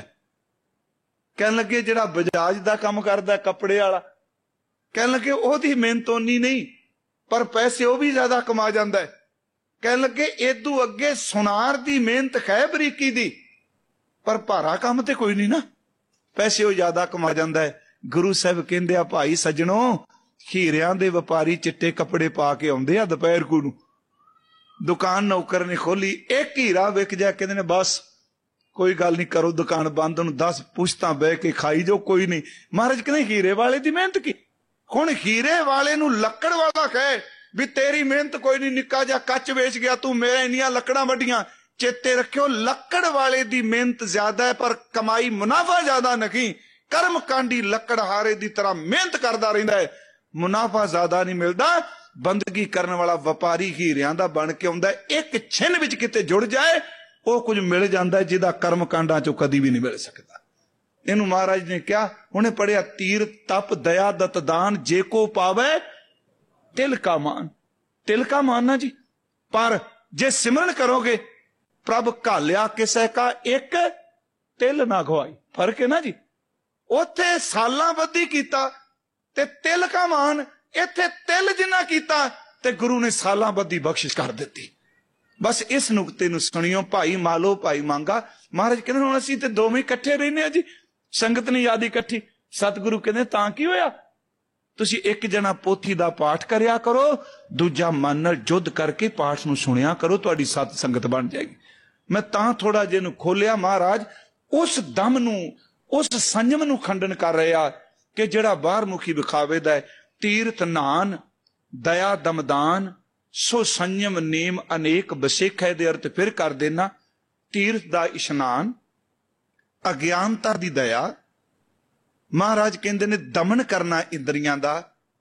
ਕਹਿਣ ਲੱਗੇ ਜਿਹੜਾ ਬਜਾਜ ਦਾ ਕੰਮ ਕਰਦਾ ਕੱਪੜੇ ਵਾਲਾ, ਕਹਿਣ ਲੱਗੇ ਉਹਦੀ ਮਿਹਨਤ ਓਨੀ ਨਹੀਂ ਪਰ ਪੈਸੇ ਉਹ ਵੀ ਜ਼ਿਆਦਾ ਕਮਾ ਜਾਂਦਾ ਹੈ। ਕਹਿਣ ਲੱਗੇ ਏਦੂ ਅੱਗੇ ਸੁਨਾਰ ਦੀ ਮਿਹਨਤ ਹੈ ਬਰੀਕੀ ਦੀ, ਪਰ ਭਾਰਾ ਕੰਮ ਤੇ ਕੋਈ ਨਹੀਂ ਨਾ, ਪੈਸੇ ਉਹ ਜ਼ਿਆਦਾ ਕਮਾ ਜਾਂਦਾ ਹੈ। ਗੁਰੂ ਸਾਹਿਬ ਕਹਿੰਦੇ ਆ ਭਾਈ ਸੱਜਣੋ, ਹੀਰਿਆਂ ਦੇ ਵਪਾਰੀ ਚਿੱਟੇ ਕੱਪੜੇ ਪਾ ਕੇ ਆਉਂਦੇ ਆ ਦੁਪਹਿਰ ਕੂ ਨੂੰ, ਦੁਕਾਨ ਨੌਕਰ ਨੇ ਖੋਲੀ, ਇੱਕ ਹੀਰਾ ਵਿਕ ਜਾ, ਕਹਿੰਦੇ ਨੇ ਬਸ ਕੋਈ ਗੱਲ ਨਹੀਂ, ਕਰੋ ਦੁਕਾਨ ਬੰਦ, ਉਹਨੂੰ 10 ਪੁਸ਼ਤਾਂ ਬਹਿ ਕੇ ਖਾਈ ਜੋ, ਕੋਈ ਨਹੀਂ। ਮਹਾਰਾਜ ਕਹਿੰਦੇ ਹੀਰੇ ਵਾਲੇ ਦੀ ਮਿਹਨਤ ਕੀ? ਹੁਣ ਹੀਰੇ ਵਾਲੇ ਨੂੰ ਲੱਕੜ ਵਾਲਾ ਕਹੇ ਵੀ ਤੇਰੀ ਮਿਹਨਤ ਕੋਈ ਨਹੀਂ, ਨਿੱਕਾ ਜਿਹਾ ਕੱਚ ਵੇਚ ਗਿਆ ਤੂੰ, ਮੇਰੇ ਇੰਨੀਆਂ ਲੱਕੜਾਂ ਵੱਡੀਆਂ। ਚੇਤੇ ਰੱਖਿਓ ਲੱਕੜ ਵਾਲੇ ਦੀ ਮਿਹਨਤ ਜ਼ਿਆਦਾ ਹੈ ਪਰ ਕਮਾਈ ਮੁਨਾਫਾ ਜ਼ਿਆਦਾ ਨਹੀਂ। ਕਰਮ ਕਾਂਡੀ ਲੱਕੜਹਾਰੇ ਦੀ ਤਰ੍ਹਾਂ ਮਿਹਨਤ ਕਰਦਾ ਰਹਿੰਦਾ ਹੈ, ਮੁਨਾਫਾ ਜ਼ਿਆਦਾ ਨਹੀਂ ਮਿਲਦਾ। ਬੰਦਗੀ ਕਰਨ ਵਾਲਾ ਵਪਾਰੀ ਹੀਰਿਆਂ ਦਾ ਬਣ ਕੇ ਆਉਂਦਾ, ਇੱਕ ਛਿਨ ਵਿੱਚ ਕਿਤੇ ਜੁੜ ਜਾਏ ਉਹ ਕੁਝ ਮਿਲ ਜਾਂਦਾ ਜਿਹਦਾ ਕਰਮ ਕਾਂਡਾਂ ਚੋਂ ਕਦੀ ਵੀ ਨਹੀਂ ਮਿਲ ਸਕਦਾ। ਇਹਨੂੰ ਮਹਾਰਾਜ ਨੇ ਕਿਹਾ, ਉਹਨੇ ਪੜਿਆ, ਤੀਰ ਤਪ ਦਇਆ ਦਤ ਦਾਨ ਜੇ ਕੋ ਪਾਵੇ ਤਿਲ ਕਾ ਮਾਨ। ਤਿਲ ਕਾ ਮਾਨ ਨਾ ਜੀ, ਪਰ ਜੇ ਸਿਮਰਨ ਕਰੋਗੇ ਪ੍ਰਭ ਘਾਲਿਆ ਕਿਸੇ ਕਾ ਇੱਕ ਤਿਲ ਨਾ ਗਵਾਈ। ਫਰਕ ਹੈ ਨਾ ਜੀ, ਉੱਥੇ ਸਾਲਾਂ ਬੱਧੀ ਕੀਤਾ ਤੇ ਤਿਲ ਕਾ ਮਾਨ, ਇੱਥੇ ਤਿਲ ਜਿੰਨਾ ਕੀਤਾ ਤੇ ਗੁਰੂ ਨੇ ਸਾਲਾਂ ਬੱਧੀ ਬਖਸ਼ਿਸ਼ ਕਰ ਦਿੱਤੀ। ਬਸ ਇਸ ਨੁਕਤੇ ਨੂੰ ਸੁਣਿਓ, ਭਾਈ ਮਾਲੋ ਭਾਈ ਮੰਗਾ। ਮਹਾਰਾਜ ਕਹਿੰਦੇ ਹੁਣ ਅਸੀਂ ਤੇ ਦੋਵੇਂ ਇਕੱਠੇ ਰਹਿੰਦੇ ਆ ਜੀ, ਸੰਗਤ ਨਹੀਂ ਯਾਦ ਇਕੱਠੀ। ਸਤਿਗੁਰੂ ਕਹਿੰਦੇ ਤਾਂ ਕੀ ਹੋਇਆ, ਤੁਸੀਂ ਇੱਕ ਜਣਾ ਪੋਥੀ ਦਾ ਪਾਠ ਕਰਿਆ ਕਰੋ, ਦੂਜਾ ਮਨ ਨਾਲ ਜੁੱਧ ਕਰਕੇ ਪਾਠ ਨੂੰ ਸੁਣਿਆ ਕਰੋ, ਤੁਹਾਡੀ ਸਤ ਸੰਗਤ ਬਣ ਜਾਏਗੀ। ਮੈਂ ਤਾਂ ਥੋੜਾ ਜਿਹਾ ਨੂੰ ਖੋਲਿਆ, ਮਹਾਰਾਜ ਉਸ ਦਮ ਨੂੰ, ਉਸ ਸੰਜਮ ਨੂੰ ਖੰਡਨ ਕਰ ਰਿਹਾ ਕਿ ਜਿਹੜਾ ਬਾਹਰ ਮੁਖੀ ਵਿਖਾਵੇ ਦਾ ਹੈ। ਤੀਰਥ ਨਾਨ ਦਇਆ ਦਮਦਾਨ ਸੋ ਸੰਜਮ ਨੇਮ ਅਨੇਕ ਬਸੇਖੇ ਦੇ ਅਰਥ ਫਿਰ ਕਰ ਦੇਣਾ। ਤੀਰਥ ਦਾ ਇਸ਼ਨਾਨ, ਅਗਿਆਨਤਾ ਦੀ ਦਇਆ, ਮਹਾਰਾਜ ਕਹਿੰਦੇ ਨੇ ਦਮਨ ਕਰਨਾ ਇੰਦਰੀਆਂ ਦਾ,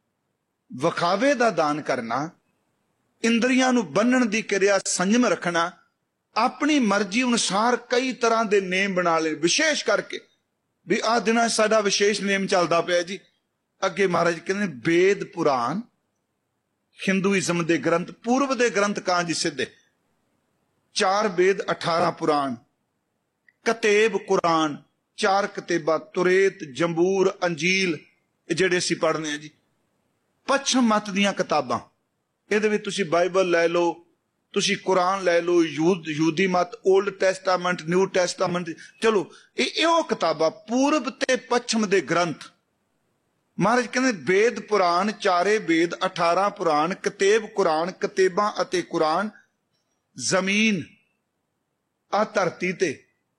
ਵਿਖਾਵੇ ਦਾ ਦਾਨ ਕਰਨਾ, ਇੰਦਰੀਆਂ ਨੂੰ ਬੰਨਣ ਦੀ ਕਿਰਿਆ ਸੰਜਮ ਰੱਖਣਾ, ਆਪਣੀ ਮਰਜ਼ੀ ਅਨੁਸਾਰ ਕਈ ਤਰ੍ਹਾਂ ਦੇ ਨੇਮ ਬਣਾ ਲੈ, ਵਿਸ਼ੇਸ਼ ਕਰਕੇ ਵੀ ਆਹ ਦਿਨਾਂ ਸਾਡਾ ਵਿਸ਼ੇਸ਼ ਨੇਮ ਚੱਲਦਾ ਪਿਆ ਜੀ। ਅੱਗੇ ਮਹਾਰਾਜ ਕਹਿੰਦੇ ਵੇਦ ਪੁਰਾਣ, ਹਿੰਦੂਇਜ਼ਮ ਦੇ ਗ੍ਰੰਥ, ਪੂਰਵ ਦੇ ਗ੍ਰੰਥ ਕਾਂ ਜੀ ਸਿੱਧੇ, 4 ਵੇਦ 18 ਪੁਰਾਣ, ਕਤੇਬ ਕੁਰਾਨ 4 ਕਤੇਬਾਂ, ਤੁਰੇਤ ਜੰਬੂਰ ਅੰਜੀਲ, ਜਿਹੜੇ ਅਸੀਂ ਪੜ੍ਹਨੇ ਆ ਜੀ। ਪੱਛਮ ਮਤ ਦੀਆਂ ਕਿਤਾਬਾਂ, ਇਹਦੇ ਵਿੱਚ ਤੁਸੀਂ ਬਾਈਬਲ ਲੈ ਲਓ, ਤੁਸੀਂ ਕੁਰਾਨ ਲੈ ਲਓ, ਯਹੂਦੀ ਮਤ, ਓਲਡ ਟੈਸਟਾਮੈਂਟ, ਨਿਊ ਟੈਸਟਾਮੈਂਟ, ਚਲੋ ਇਹ ਉਹ ਕਿਤਾਬਾਂ, ਪੂਰਬ ਤੇ ਪੱਛਮ ਦੇ ਗ੍ਰੰਥ। ਮਹਾਰਾਜ ਕਹਿੰਦੇ ਵੇਦ ਪੁਰਾਣ, 4 ਵੇਦ 18 ਪੁਰਾਣ, ਕਤੇਬ ਕੁਰਾਨ, ਕਤੇਬਾਂ ਅਤੇ ਕੁਰਾਨ, ਜ਼ਮੀਨ ਆ ਧਰਤੀ ਤੇ,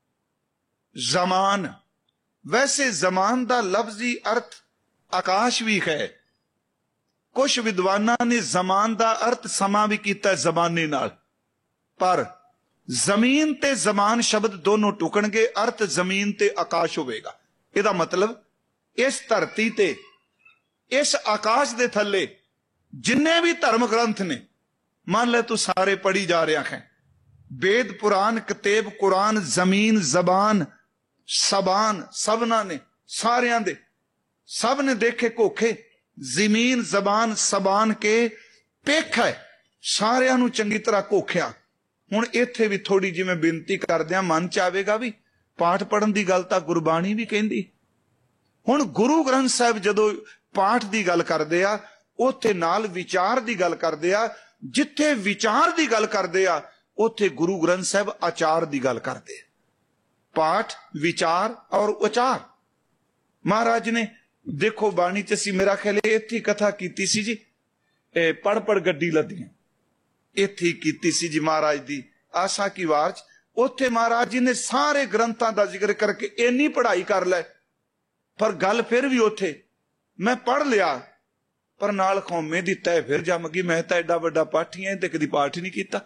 ਜ਼ਮਾਨ, ਵੈਸੇ ਜ਼ਮਾਨ ਦਾ ਲਫ਼ਜ਼ੀ ਅਰਥ ਆਕਾਸ਼ ਵੀ ਹੈ। ਕੁਝ ਵਿਦਵਾਨਾਂ ਨੇ ਜ਼ਮਾਨ ਦਾ ਅਰਥ ਸਮਾਂ ਵੀ ਕੀਤਾ ਜ਼ਮਾਨੇ ਨਾਲ, ਪਰ ਜ਼ਮੀਨ ਤੇ ਜ਼ਮਾਨ ਸ਼ਬਦ ਦੋਨੋਂ ਟੁਕਣਗੇ, ਅਰਥ ਜ਼ਮੀਨ ਤੇ ਆਕਾਸ਼ ਹੋਵੇਗਾ। ਇਹਦਾ ਮਤਲਬ ਇਸ ਧਰਤੀ ਤੇ, ਇਸ ਆਕਾਸ਼ ਦੇ ਥੱਲੇ ਜਿੰਨੇ ਵੀ ਧਰਮ ਗ੍ਰੰਥ ਨੇ, ਮੰਨ ਲੈ ਤੂੰ ਸਾਰੇ ਪੜ੍ਹੀ ਜਾ ਰਿਹਾ ਹੈ, ਵੇਦ ਪੁਰਾਨ ਕਤੇਬ ਕੁਰਾਨ ਜ਼ਮੀਨ ਜ਼ਬਾਨ ਸਬਾਨ, ਸਭਨਾਂ ਨੇ, ਸਾਰਿਆਂ ਦੇ, ਸਭ ਨੇ ਦੇਖੇ ਕੋਖੇ, ਜ਼ਮੀਨ ਜ਼ਬਾਨ ਸਬਾਨ ਕੇ ਪੇਖ ਹੈ, ਸਾਰਿਆਂ ਨੂੰ ਚੰਗੀ ਤਰ੍ਹਾਂ ਕੋਖਿਆ। ਹੁਣ ਇੱਥੇ ਵੀ ਥੋੜੀ ਜਿਵੇਂ ਬੇਨਤੀ ਕਰਦਿਆਂ ਮਨ ਚ ਆਵੇਗਾ ਵੀ ਪਾਠ ਪੜਨ ਦੀ ਗੱਲ ਤਾਂ ਗੁਰਬਾਣੀ ਵੀ ਕਹਿੰਦੀ। ਹੁਣ ਗੁਰੂ ਗ੍ਰੰਥ ਸਾਹਿਬ ਜਦੋਂ ਪਾਠ ਦੀ ਗੱਲ ਕਰਦੇ ਆ, ਉੱਥੇ ਨਾਲ ਵਿਚਾਰ ਦੀ ਗੱਲ ਕਰਦੇ ਆ। ਜਿੱਥੇ ਵਿਚਾਰ ਦੀ ਗੱਲ ਕਰਦੇ ਆ, ਉੱਥੇ ਗੁਰੂ ਗ੍ਰੰਥ ਸਾਹਿਬ ਆਚਾਰ ਦੀ ਗੱਲ ਕਰਦੇ ਆ। ਪਾਠ, ਵਿਚਾਰ ਔਰ ਉਚਾਰ। ਮਹਾਰਾਜ ਨੇ ਦੇਖੋ ਬਾਣੀ ਚ ਅਸੀਂ ਮੇਰਾ ਖਿਆਲ ਇੱਥੇ ਕਥਾ ਕੀਤੀ ਸੀ ਜੀ, ਪੜ ਗੱਡੀ ਲੱਦੀਆਂ, ਇੱਥੇ ਕੀਤੀ ਸੀ ਜੀ ਮਹਾਰਾਜ ਦੀ ਆਸਾ ਕੀ ਵਾਰ ਚ। ਉੱਥੇ ਮਹਾਰਾਜ ਜੀ ਨੇ ਸਾਰੇ ਗ੍ਰੰਥਾਂ ਦਾ ਜ਼ਿਕਰ ਕਰਕੇ ਇੰਨੀ ਪੜ੍ਹਾਈ ਕਰ ਲੈ, ਪਰ ਗੱਲ ਫਿਰ ਵੀ ਉੱਥੇ ਮੈਂ ਪੜ੍ਹ ਲਿਆ ਪਰ ਨਾਲ ਖੌਮੇ ਦੀ ਤੈ ਫਿਰ ਜੰਮ ਗਈ। ਮੈਂ ਤਾਂ ਐਡਾ ਵੱਡਾ ਪਾਠੀ ਐ ਤੇ ਕਦੀ ਪਾਠ ਹੀ ਨਹੀਂ ਕੀਤਾ।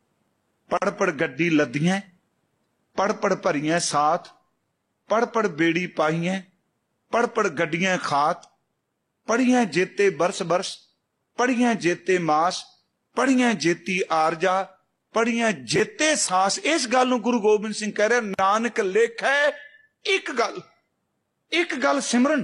ਪੜ ਗੱਡੀ ਲੱਦੀਆਂ, ਪੜ ਭਰੀਆਂ ਸਾਥ, ਪੜ ਬੇੜੀ ਪਾਈਆਂ, ਪੜ ਗੱਡੀਆਂ ਖਾਤ, ਪੜੀਆਂ ਜੇਤੇ ਬਰਸ ਬਰਸ, ਪੜੀਆਂ ਜੇਤੇ ਮਾਸ, ਪੜੀਆਂ ਜੇਤੀ ਆਰਜਾ, ਪੜੀਆਂ ਜੇਤੇ ਸਾਸ। ਇਸ ਗੱਲ ਨੂੰ ਗੁਰੂ ਗੋਬਿੰਦ ਸਿੰਘ ਕਹਿ ਰਿਹਾ, ਨਾਨਕ ਲੇਖੈ ਇੱਕ ਗੱਲ ਸਿਮਰਨ।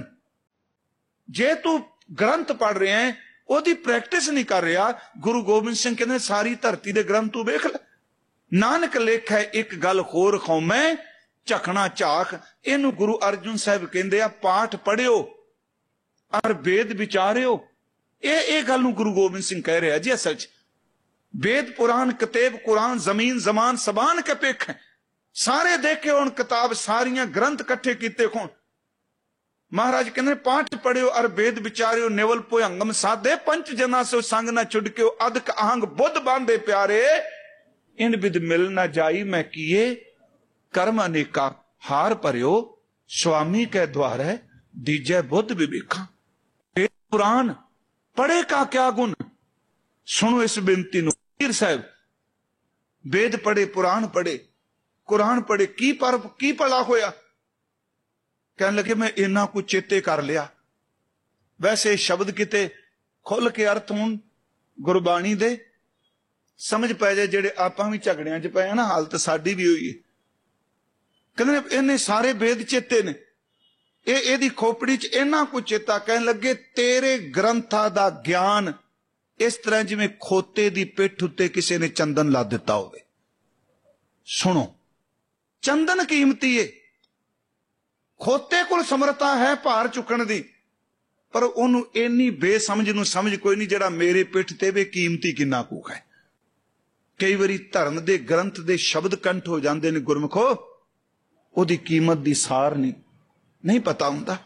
ਜੇ ਤੂੰ ਗ੍ਰੰਥ ਪੜ ਰਿਹਾ ਹੈ, ਉਹਦੀ ਪ੍ਰੈਕਟਿਸ ਨਹੀਂ ਕਰ ਰਿਹਾ, ਗੁਰੂ ਗੋਬਿੰਦ ਸਿੰਘ ਕਹਿੰਦੇ ਸਾਰੀ ਧਰਤੀ ਦੇ ਗ੍ਰੰਥ ਤੂੰ ਵੇਖ ਲੈ। ਨਾਨਕ ਲੇਖੈ ਇੱਕ ਗੱਲ ਹੋਰ ਖੌਮੈ, ਝਖਣਾ ਝਾਕ। ਇਹਨੂੰ ਗੁਰੂ ਅਰਜਨ ਸਾਹਿਬ ਕਹਿੰਦੇ ਆ, ਪਾਠ ਪੜਿਓ ਅਰ ਵੇਦ ਵਿਚਾਰਿਓ। ਇਹ ਗੱਲ ਨੂੰ ਗੁਰੂ ਗੋਬਿੰਦ ਸਿੰਘ ਕਹਿ ਰਿਹਾ ਜੀ। ਅਸਲ ਚ वेद पुराण कतेब कुरान जमीन जमान सबान के पेख सारे देखे हुण किताब, सारियां ग्रंथ कट्ठे कीते होण। महाराज कहते पाठ पढ़ियो अर वेद विचारियो, नेवल भुयंगम साधे, पंच जना सो संग न छुड़कियो, अदक आहंग बुद्ध बांधे प्यारे, इन विद मिल न जाई मैं किए, कर्म अनेका हार भरियो, स्वामी के द्वार है दीजै बुद्ध विवेखा। वेद पुराण पढ़े का क्या गुण, सुनो इस बेनती नूं। पीर साहब वेद पढ़े, पुराण पढ़े, कुरान पढ़े, की भला होया? कहने लगे मैं इन्ना कुछ चेते कर लिया। वैसे शब्द किते खुल के अर्थ होण गुरबाणी दे समझ पै जाए, जेड़े आपां भी झगड़ियां च पए ना, हालत साडी भी होई है। कहने इन्हें सारे वेद चेते ने, एदी खोपड़ी च इन्ना कुछ चेता। कहने लगे तेरे ग्रंथां दा ज्ञान इस तरह जिवें खोते दी पिठ उत्ते किसी ने चंदन ला दिता होवे। सुनो, चंदन कीमती है, खोते कोल समर्था है भार चुकण दी, पर ओनू इन्नी बेसमझ नूं समझ कोई नहीं जिहड़ा मेरे पिठ ते वे कीमती किन्ना कूक है। कई वारी धर्म दे ग्रंथ दे शब्द कंठ हो जांदे ने गुरमुखो, ओदी कीमत दी सार नहीं पता हुंदा।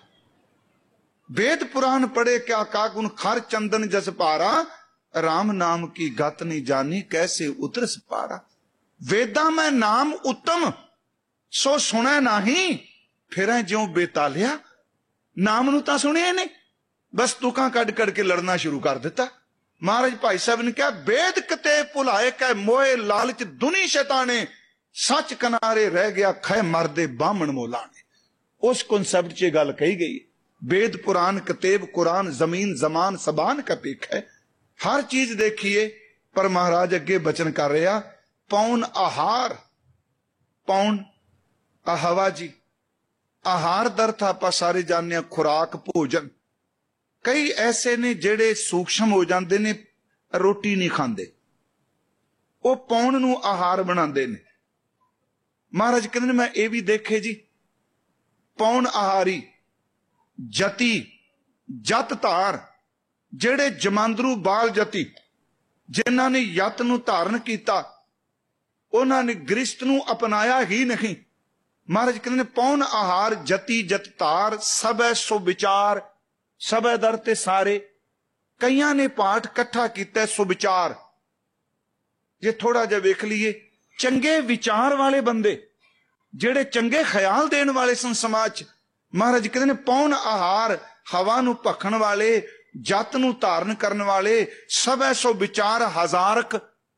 वेद पुराण पढ़े क्या कागुन, खर चंदन जस पारा, राम नाम की गत नहीं जानी, कैसे उतरस पारा। वेदा में नाम उत्तम, सो सुने नहीं, फिर ज्यों बेतालिया। नाम नूं तां सुनिया नहीं, बस तुकां कड कड के लड़ना शुरू कर दिता। महाराज भाई साहब ने कहा वेद कते भुलाए कै मोए, लालच दुनी शैताने, सच किनारे रह गया खै मरदे बामण मोलाने। उस कॉन्सेप्ट च गल कही गई। वेद पुराण कतेब कुरान जमीन जमान सबान का पेख है, हर चीज देखिए। पर महाराज अगे बचन कर रहा, पौन आहार, पौन हवा जी, आहार दर्थ आप सारे जानने, खुराक भोजन। कई ऐसे ने जेड़े सूक्ष्म हो जाते ने, रोटी नहीं खाते, वो पौन नूं आहार बनाते ने। महाराज कहते मैं ये भी देखे जी, पौन आहारी जति जत धार, जेड़े जमांदरू बाल जति, जिन्हां ने यत नूं धारण कीता, उन्हां ने गृहस्थ नूं अपनाया ही नहीं। महाराज कहते पौन आहार जति जत धार, सबै सो विचार, सबै दर ते सारे। कईयां ने पाठ कट्ठा कीता सुविचार। जे थोड़ा जिहा वेख लीए, चंगे विचार वाले बंदे, जेड़े चंगे ख्याल देण वाले सन समाज च। महाराज कहते ने पौन आहार, हवा नूं भखण वाले, जत नूं धारण करन वाले, सबै सो विचार हजारक,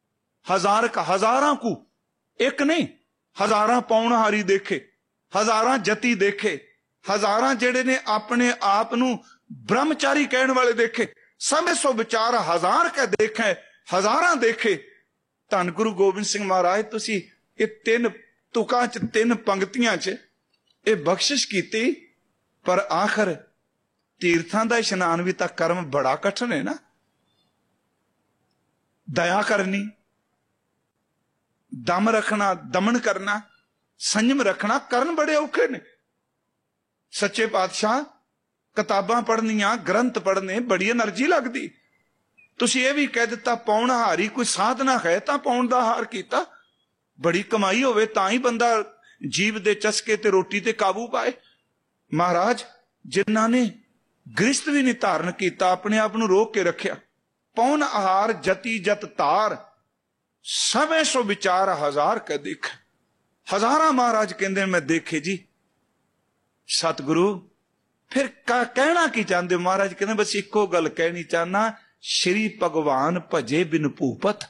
हजारां को, एक नहीं, हजारां पौनहारी देखे, हजारां जति देखे, हजारां जेड़े ने अपने आप नूं ब्रह्मचारी कहण वाले देखे, सबै सो विचार हजार के देखे, हजारां देखे। धन गुरु गोबिंद सिंह महाराज तुसी ये 3 तुकां च 3 पंक्तियां च ये बख्शिश कीती। पर आखिर तीर्थां दा इशनान भी तां कर्म बड़ा कठिन है ना। दया करनी, दम रखना, दमन करना, संयम रखना, करन बड़े औखे ने। सच्चे पातशाह किताबां पढ़नियां, ग्रंथ पढ़ने बड़ी एनर्जी लगदी। तुसीं ये भी कह दिता पौण हारी, कोई साधना है तां पौण दा हार कीता। बड़ी कमाई होवे तां ही बंदा जीव दे चस्के ते रोटी ते काबू पाए। महाराज जिन्हां ने गृहस्थ भी नहीं धारण किया, अपने आप नूं रोक के रखिया। पौन आहार जति जत तार, सबे सो विचार हजार के देख। हजारा महाराज कहते मैं देखे जी। सतगुरु फिर कहना की चाहते? महाराज कहते बस इको गल कहनी चाहना, श्री भगवान भजे बिन भूपत।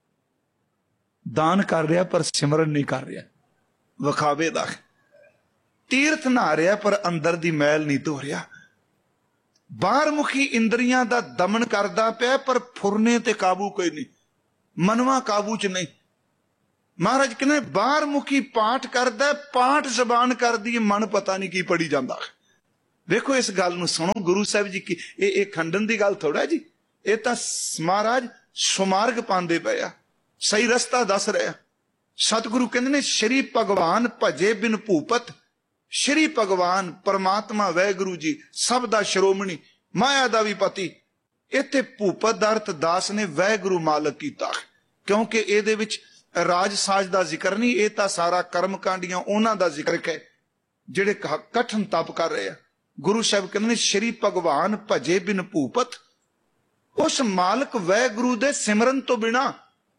दान कर रहा पर सिमरन नहीं कर रहा, विखावे दा। तीर्थ नहा रहा पर अंदर दी मैल नहीं धो रहा। ਬਾਹਰਮੁਖੀ ਇੰਦਰੀਆਂ ਦਾ ਦਮਨ ਕਰਦਾ ਪਿਆ, ਪਰ ਫੁਰਨੇ ਤੇ ਕਾਬੂ ਕੋਈ ਨਹੀਂ, ਮਨਵਾ ਕਾਬੂ ਚ ਨਹੀਂ। ਮਹਾਰਾਜ ਕਹਿੰਦੇ ਬਾਹਰਮੁਖੀ ਪਾਠ ਕਰਦਾ, ਪਾਠ ਜ਼ਬਾਨ ਕਰਦੀ, ਮਨ ਪਤਾ ਨਹੀਂ ਕੀ ਪੜੀ ਜਾਂਦਾ। ਵੇਖੋ ਇਸ ਗੱਲ ਨੂੰ ਸੁਣੋ, ਗੁਰੂ ਸਾਹਿਬ ਜੀ ਕੀ ਇਹ ਖੰਡਨ ਦੀ ਗੱਲ ਥੋੜਾ ਜੀ, ਇਹ ਤਾਂ ਮਹਾਰਾਜ ਸੁਮਾਰਗ ਪਾਉਂਦੇ ਪਏ ਆ, ਸਹੀ ਰਸਤਾ ਦੱਸ ਰਿਹਾ। ਸਤਿਗੁਰੂ ਕਹਿੰਦੇ ਨੇ ਸ਼੍ਰੀ ਭਗਵਾਨ ਭਜੇ ਬਿਨ ਭੂਪਤ, ਸ਼੍ਰੀ ਭਗਵਾਨ ਪਰਮਾਤਮਾ ਵਾਹਿਗੁਰੂ ਜੀ ਸਭ ਦਾ ਸ਼੍ਰੋਮਣੀ, ਮਾਇਆ ਦਾ ਵੀ ਪਤੀ। ਇੱਥੇ ਭੂਪਤ ਦਾ ਅਰਥ ਦਾਸ ਨੇ ਵਾਹਿਗੁਰੂ ਮਾਲਕ ਕੀਤਾ, ਕਿਉਂਕਿ ਇਹਦੇ ਵਿੱਚ ਰਾਜ ਸਾਜ ਦਾ ਜ਼ਿਕਰ ਨਹੀਂ, ਇਹ ਤਾਂ ਸਾਰਾ ਕਰਮ ਕਾਂਡੀਆਂ ਉਹਨਾਂ ਦਾ ਜ਼ਿਕਰ ਹੈ ਜਿਹੜੇ ਕਠਨ ਤਪ ਕਰ ਰਹੇ ਆ। ਗੁਰੂ ਸਾਹਿਬ ਕਹਿੰਦੇ ਨੇ ਸ਼੍ਰੀ ਭਗਵਾਨ ਭਜੇ ਬਿਨ ਭੂਪਤ, ਉਸ ਮਾਲਕ ਵਾਹਿਗੁਰੂ ਦੇ ਸਿਮਰਨ ਤੋਂ ਬਿਨਾ,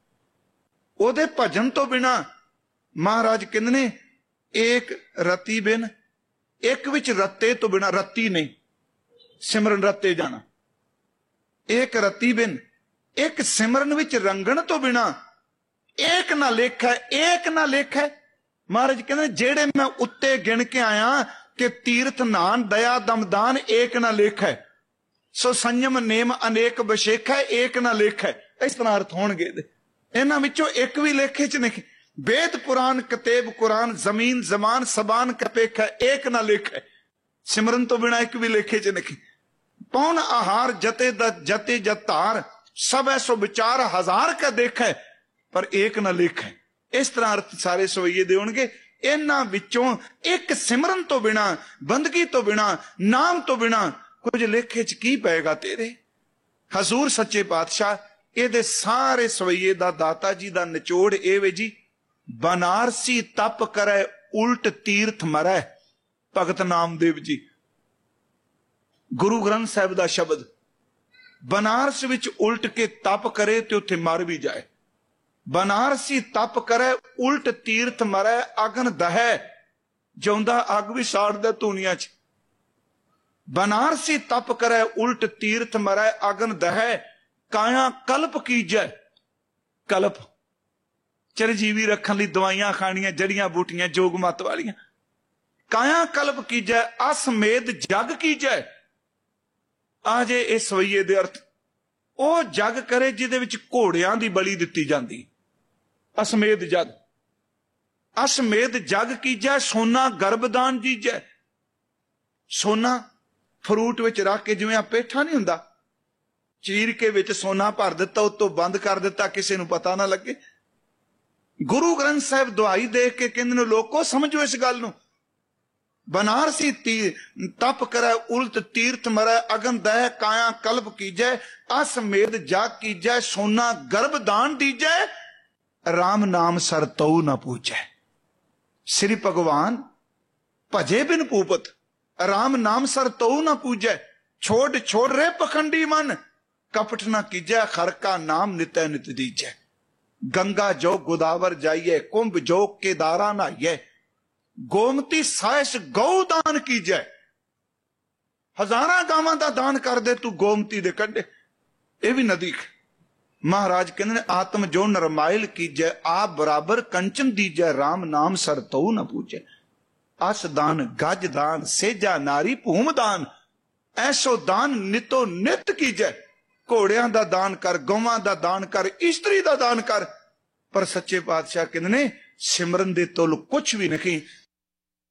ਉਹਦੇ ਭਜਨ ਤੋਂ ਬਿਨਾ, ਮਹਾਰਾਜ ਕਹਿੰਦੇ ਨੇ ਏਕ ਰਤੀ ਬਿਨ, ਇੱਕ ਵਿੱਚ ਰੱਤੇ ਤੋਂ ਬਿਨਾ, ਰੱਤੀ ਨਹੀਂ ਸਿਮਰਨ ਰੱਤੇ ਜਾਣਾ, ਏਕ ਰਤੀ ਬਿਨ, ਇੱਕ ਸਿਮਰਨ ਵਿੱਚ ਰੰਗਣ ਤੋਂ ਬਿਨਾ, ਏਕ ਨਾ ਲੇਖੈ, ਏਕ ਨਾ ਲੇਖੈ। ਮਹਾਰਾਜ ਕਹਿੰਦੇ ਜਿਹੜੇ ਮੈਂ ਉੱਤੇ ਗਿਣ ਕੇ ਆਇਆ ਕਿ ਤੀਰਥ ਨਾਨ ਦਇਆ ਦਮਦਾਨ ਏਕ ਨਾ ਲੇਖੈ, ਸੋ ਸੰਯਮ ਨੇਮ ਅਨੇਕ ਬਸ਼ੇਖੈ ਏਕ ਨਾ ਲੇਖੈ, ਇਸ ਤਰ੍ਹਾਂ ਅਰਥ ਹੋਣਗੇ। ਇਹਨਾਂ ਵਿੱਚੋਂ ਇੱਕ ਵੀ ਲੇਖੇ ਚ ਨਹੀਂ। वेद पुराण कतेब कुरान जमीन जमान सबान कपेख है एक ना लेख है, सिमरन तो बिना एक भी लेखे च नहीं। पौन आहार जते जते जतार सब ऐसो विचार हजार का देख है पर एक ना लेख है। इस तरह अर्थ सारे सवैये दे होणगे। इन्हां विचों एक सिमरन तो बिना, बंदगी तो बिना, नाम तो बिना कुछ लेखे च की पेगा तेरे। हजूर सच्चे पातशाह ਇਹਦੇ ਸਾਰੇ ਸਵਈਏ ਦਾ ਦਾਤਾ ਜੀ ਦਾ ਨਿਚੋੜ ਇਹ ਵੇ ਜੀ, ਬਨਾਰਸੀ ਤਪ ਕਰੇ ਉਲਟ ਤੀਰਥ ਮਰੈ। ਭਗਤ ਨਾਮਦੇਵ ਜੀ, ਗੁਰੂ ਗ੍ਰੰਥ ਸਾਹਿਬ ਦਾ ਸ਼ਬਦ, ਬਨਾਰਸ ਵਿੱਚ ਉਲਟ ਕੇ ਤਪ ਕਰੇ ਤੇ ਉੱਥੇ ਮਰ ਵੀ ਜਾਏ। ਬਨਾਰਸੀ ਤਪ ਕਰੇ ਉਲਟ ਤੀਰਥ ਮਰੈ, ਅਗਨ ਦਹੈ, ਜਿਉਂਦਾ ਅੱਗ ਵੀ ਸਾੜਦਾ ਧੂਣੀਆਂ ਚ। ਬਨਾਰਸੀ ਤਪ ਕਰੇ ਉਲਟ ਤੀਰਥ ਮਰੈ, ਅਗਨ ਦਹੈ, ਕਾਇਆ ਕਲਪ ਕੀਜੈ। ਕਲਪ ਚਰਜੀਵੀ ਰੱਖਣ ਲਈ ਦਵਾਈਆਂ ਖਾਣੀਆਂ, ਜੜੀਆਂ ਬੂਟੀਆਂ ਜੋਗ ਮਤ ਵਾਲੀਆਂ। ਕਾਇਆ ਕਲਪ ਕੀਜੈ, ਅਸਮੇਧ ਜਗ ਕੀਜੈ। ਆ ਜੇ ਇਹ ਸਵਈਏ ਦੇ ਅਰਥ, ਉਹ ਜਗ ਕਰੇ ਜਿਹਦੇ ਵਿੱਚ ਘੋੜਿਆਂ ਦੀ ਬਲੀ ਦਿੱਤੀ ਜਾਂਦੀ। ਅਸਮੇਧ ਜਗ, ਅਸਮੇਧ ਜਗ ਕੀਜੈ, ਸੋਨਾ ਗਰਭਦਾਨ ਜੀਜੈ। ਸੋਨਾ ਫਰੂਟ ਵਿੱਚ ਰੱਖ ਕੇ, ਜਿਵੇਂ ਆ ਪੇਠਾ ਨਹੀਂ ਹੁੰਦਾ, ਚੀਰ ਕੇ ਵਿੱਚ ਸੋਨਾ ਭਰ ਦਿੱਤਾ, ਉਤੋਂ ਬੰਦ ਕਰ ਦਿੱਤਾ, ਕਿਸੇ ਨੂੰ ਪਤਾ ਨਾ ਲੱਗੇ। ਗੁਰੂ ਗ੍ਰੰਥ ਸਾਹਿਬ ਦੁਹਾਈ ਦੇ ਕੇ ਕਹਿੰਦੇ ਨੇ, ਲੋਕੋ ਸਮਝੋ ਇਸ ਗੱਲ ਨੂੰ। ਬਨਾਰਸੀ ਤਪ ਕਰੈ ਉਲਟ ਤੀਰਥ ਮਰੈ, ਅਗਨ ਦਹਿ ਕਾਇਆ ਕਲਪ ਕੀਜੈ, ਅਸਮੇਧ ਜਾਗ ਕੀਜੈ, ਸੋਨਾ ਗਰਭ ਦਾਨ ਦੀਜੈ, ਰਾਮ ਨਾਮ ਸਰ ਤਉ ਨ ਪੂਜੈ। ਸ੍ਰੀ ਭਗਵਾਨ ਭਜੇ ਬਿਨ ਭੂਪਤ, ਰਾਮ ਨਾਮ ਸਰ ਤਉ ਨ ਪੂਜੈ। ਛੋੜ ਛੋੜ ਰੇ ਪਖੰਡੀ ਮਨ, कपट न कीजै, खर का नाम नित्य नित दीजै। गंगा जो गोदावर जाइए, कुंभ जो केदारा नहाइए, गोमती साइस गौदान कीजै। हजारां गावां दा दान कर दे तू गोमती दे कड्डे, ये भी नदी। महाराज कहते आत्म जो नरमाइल कीजै, आप बराबर कंचन दीजै, राम नाम सर तऊ न पूजै। अस दान गज दान, सेजा नारी भूम दान, ऐसो दान नितो नित कीजै। घोड़ियां दा दान कर, गौवां दा दान कर, इस्त्री दा दान कर। पर सच्चे पातशाह कहते ने सिमरन दे तुल कुछ भी नहीं।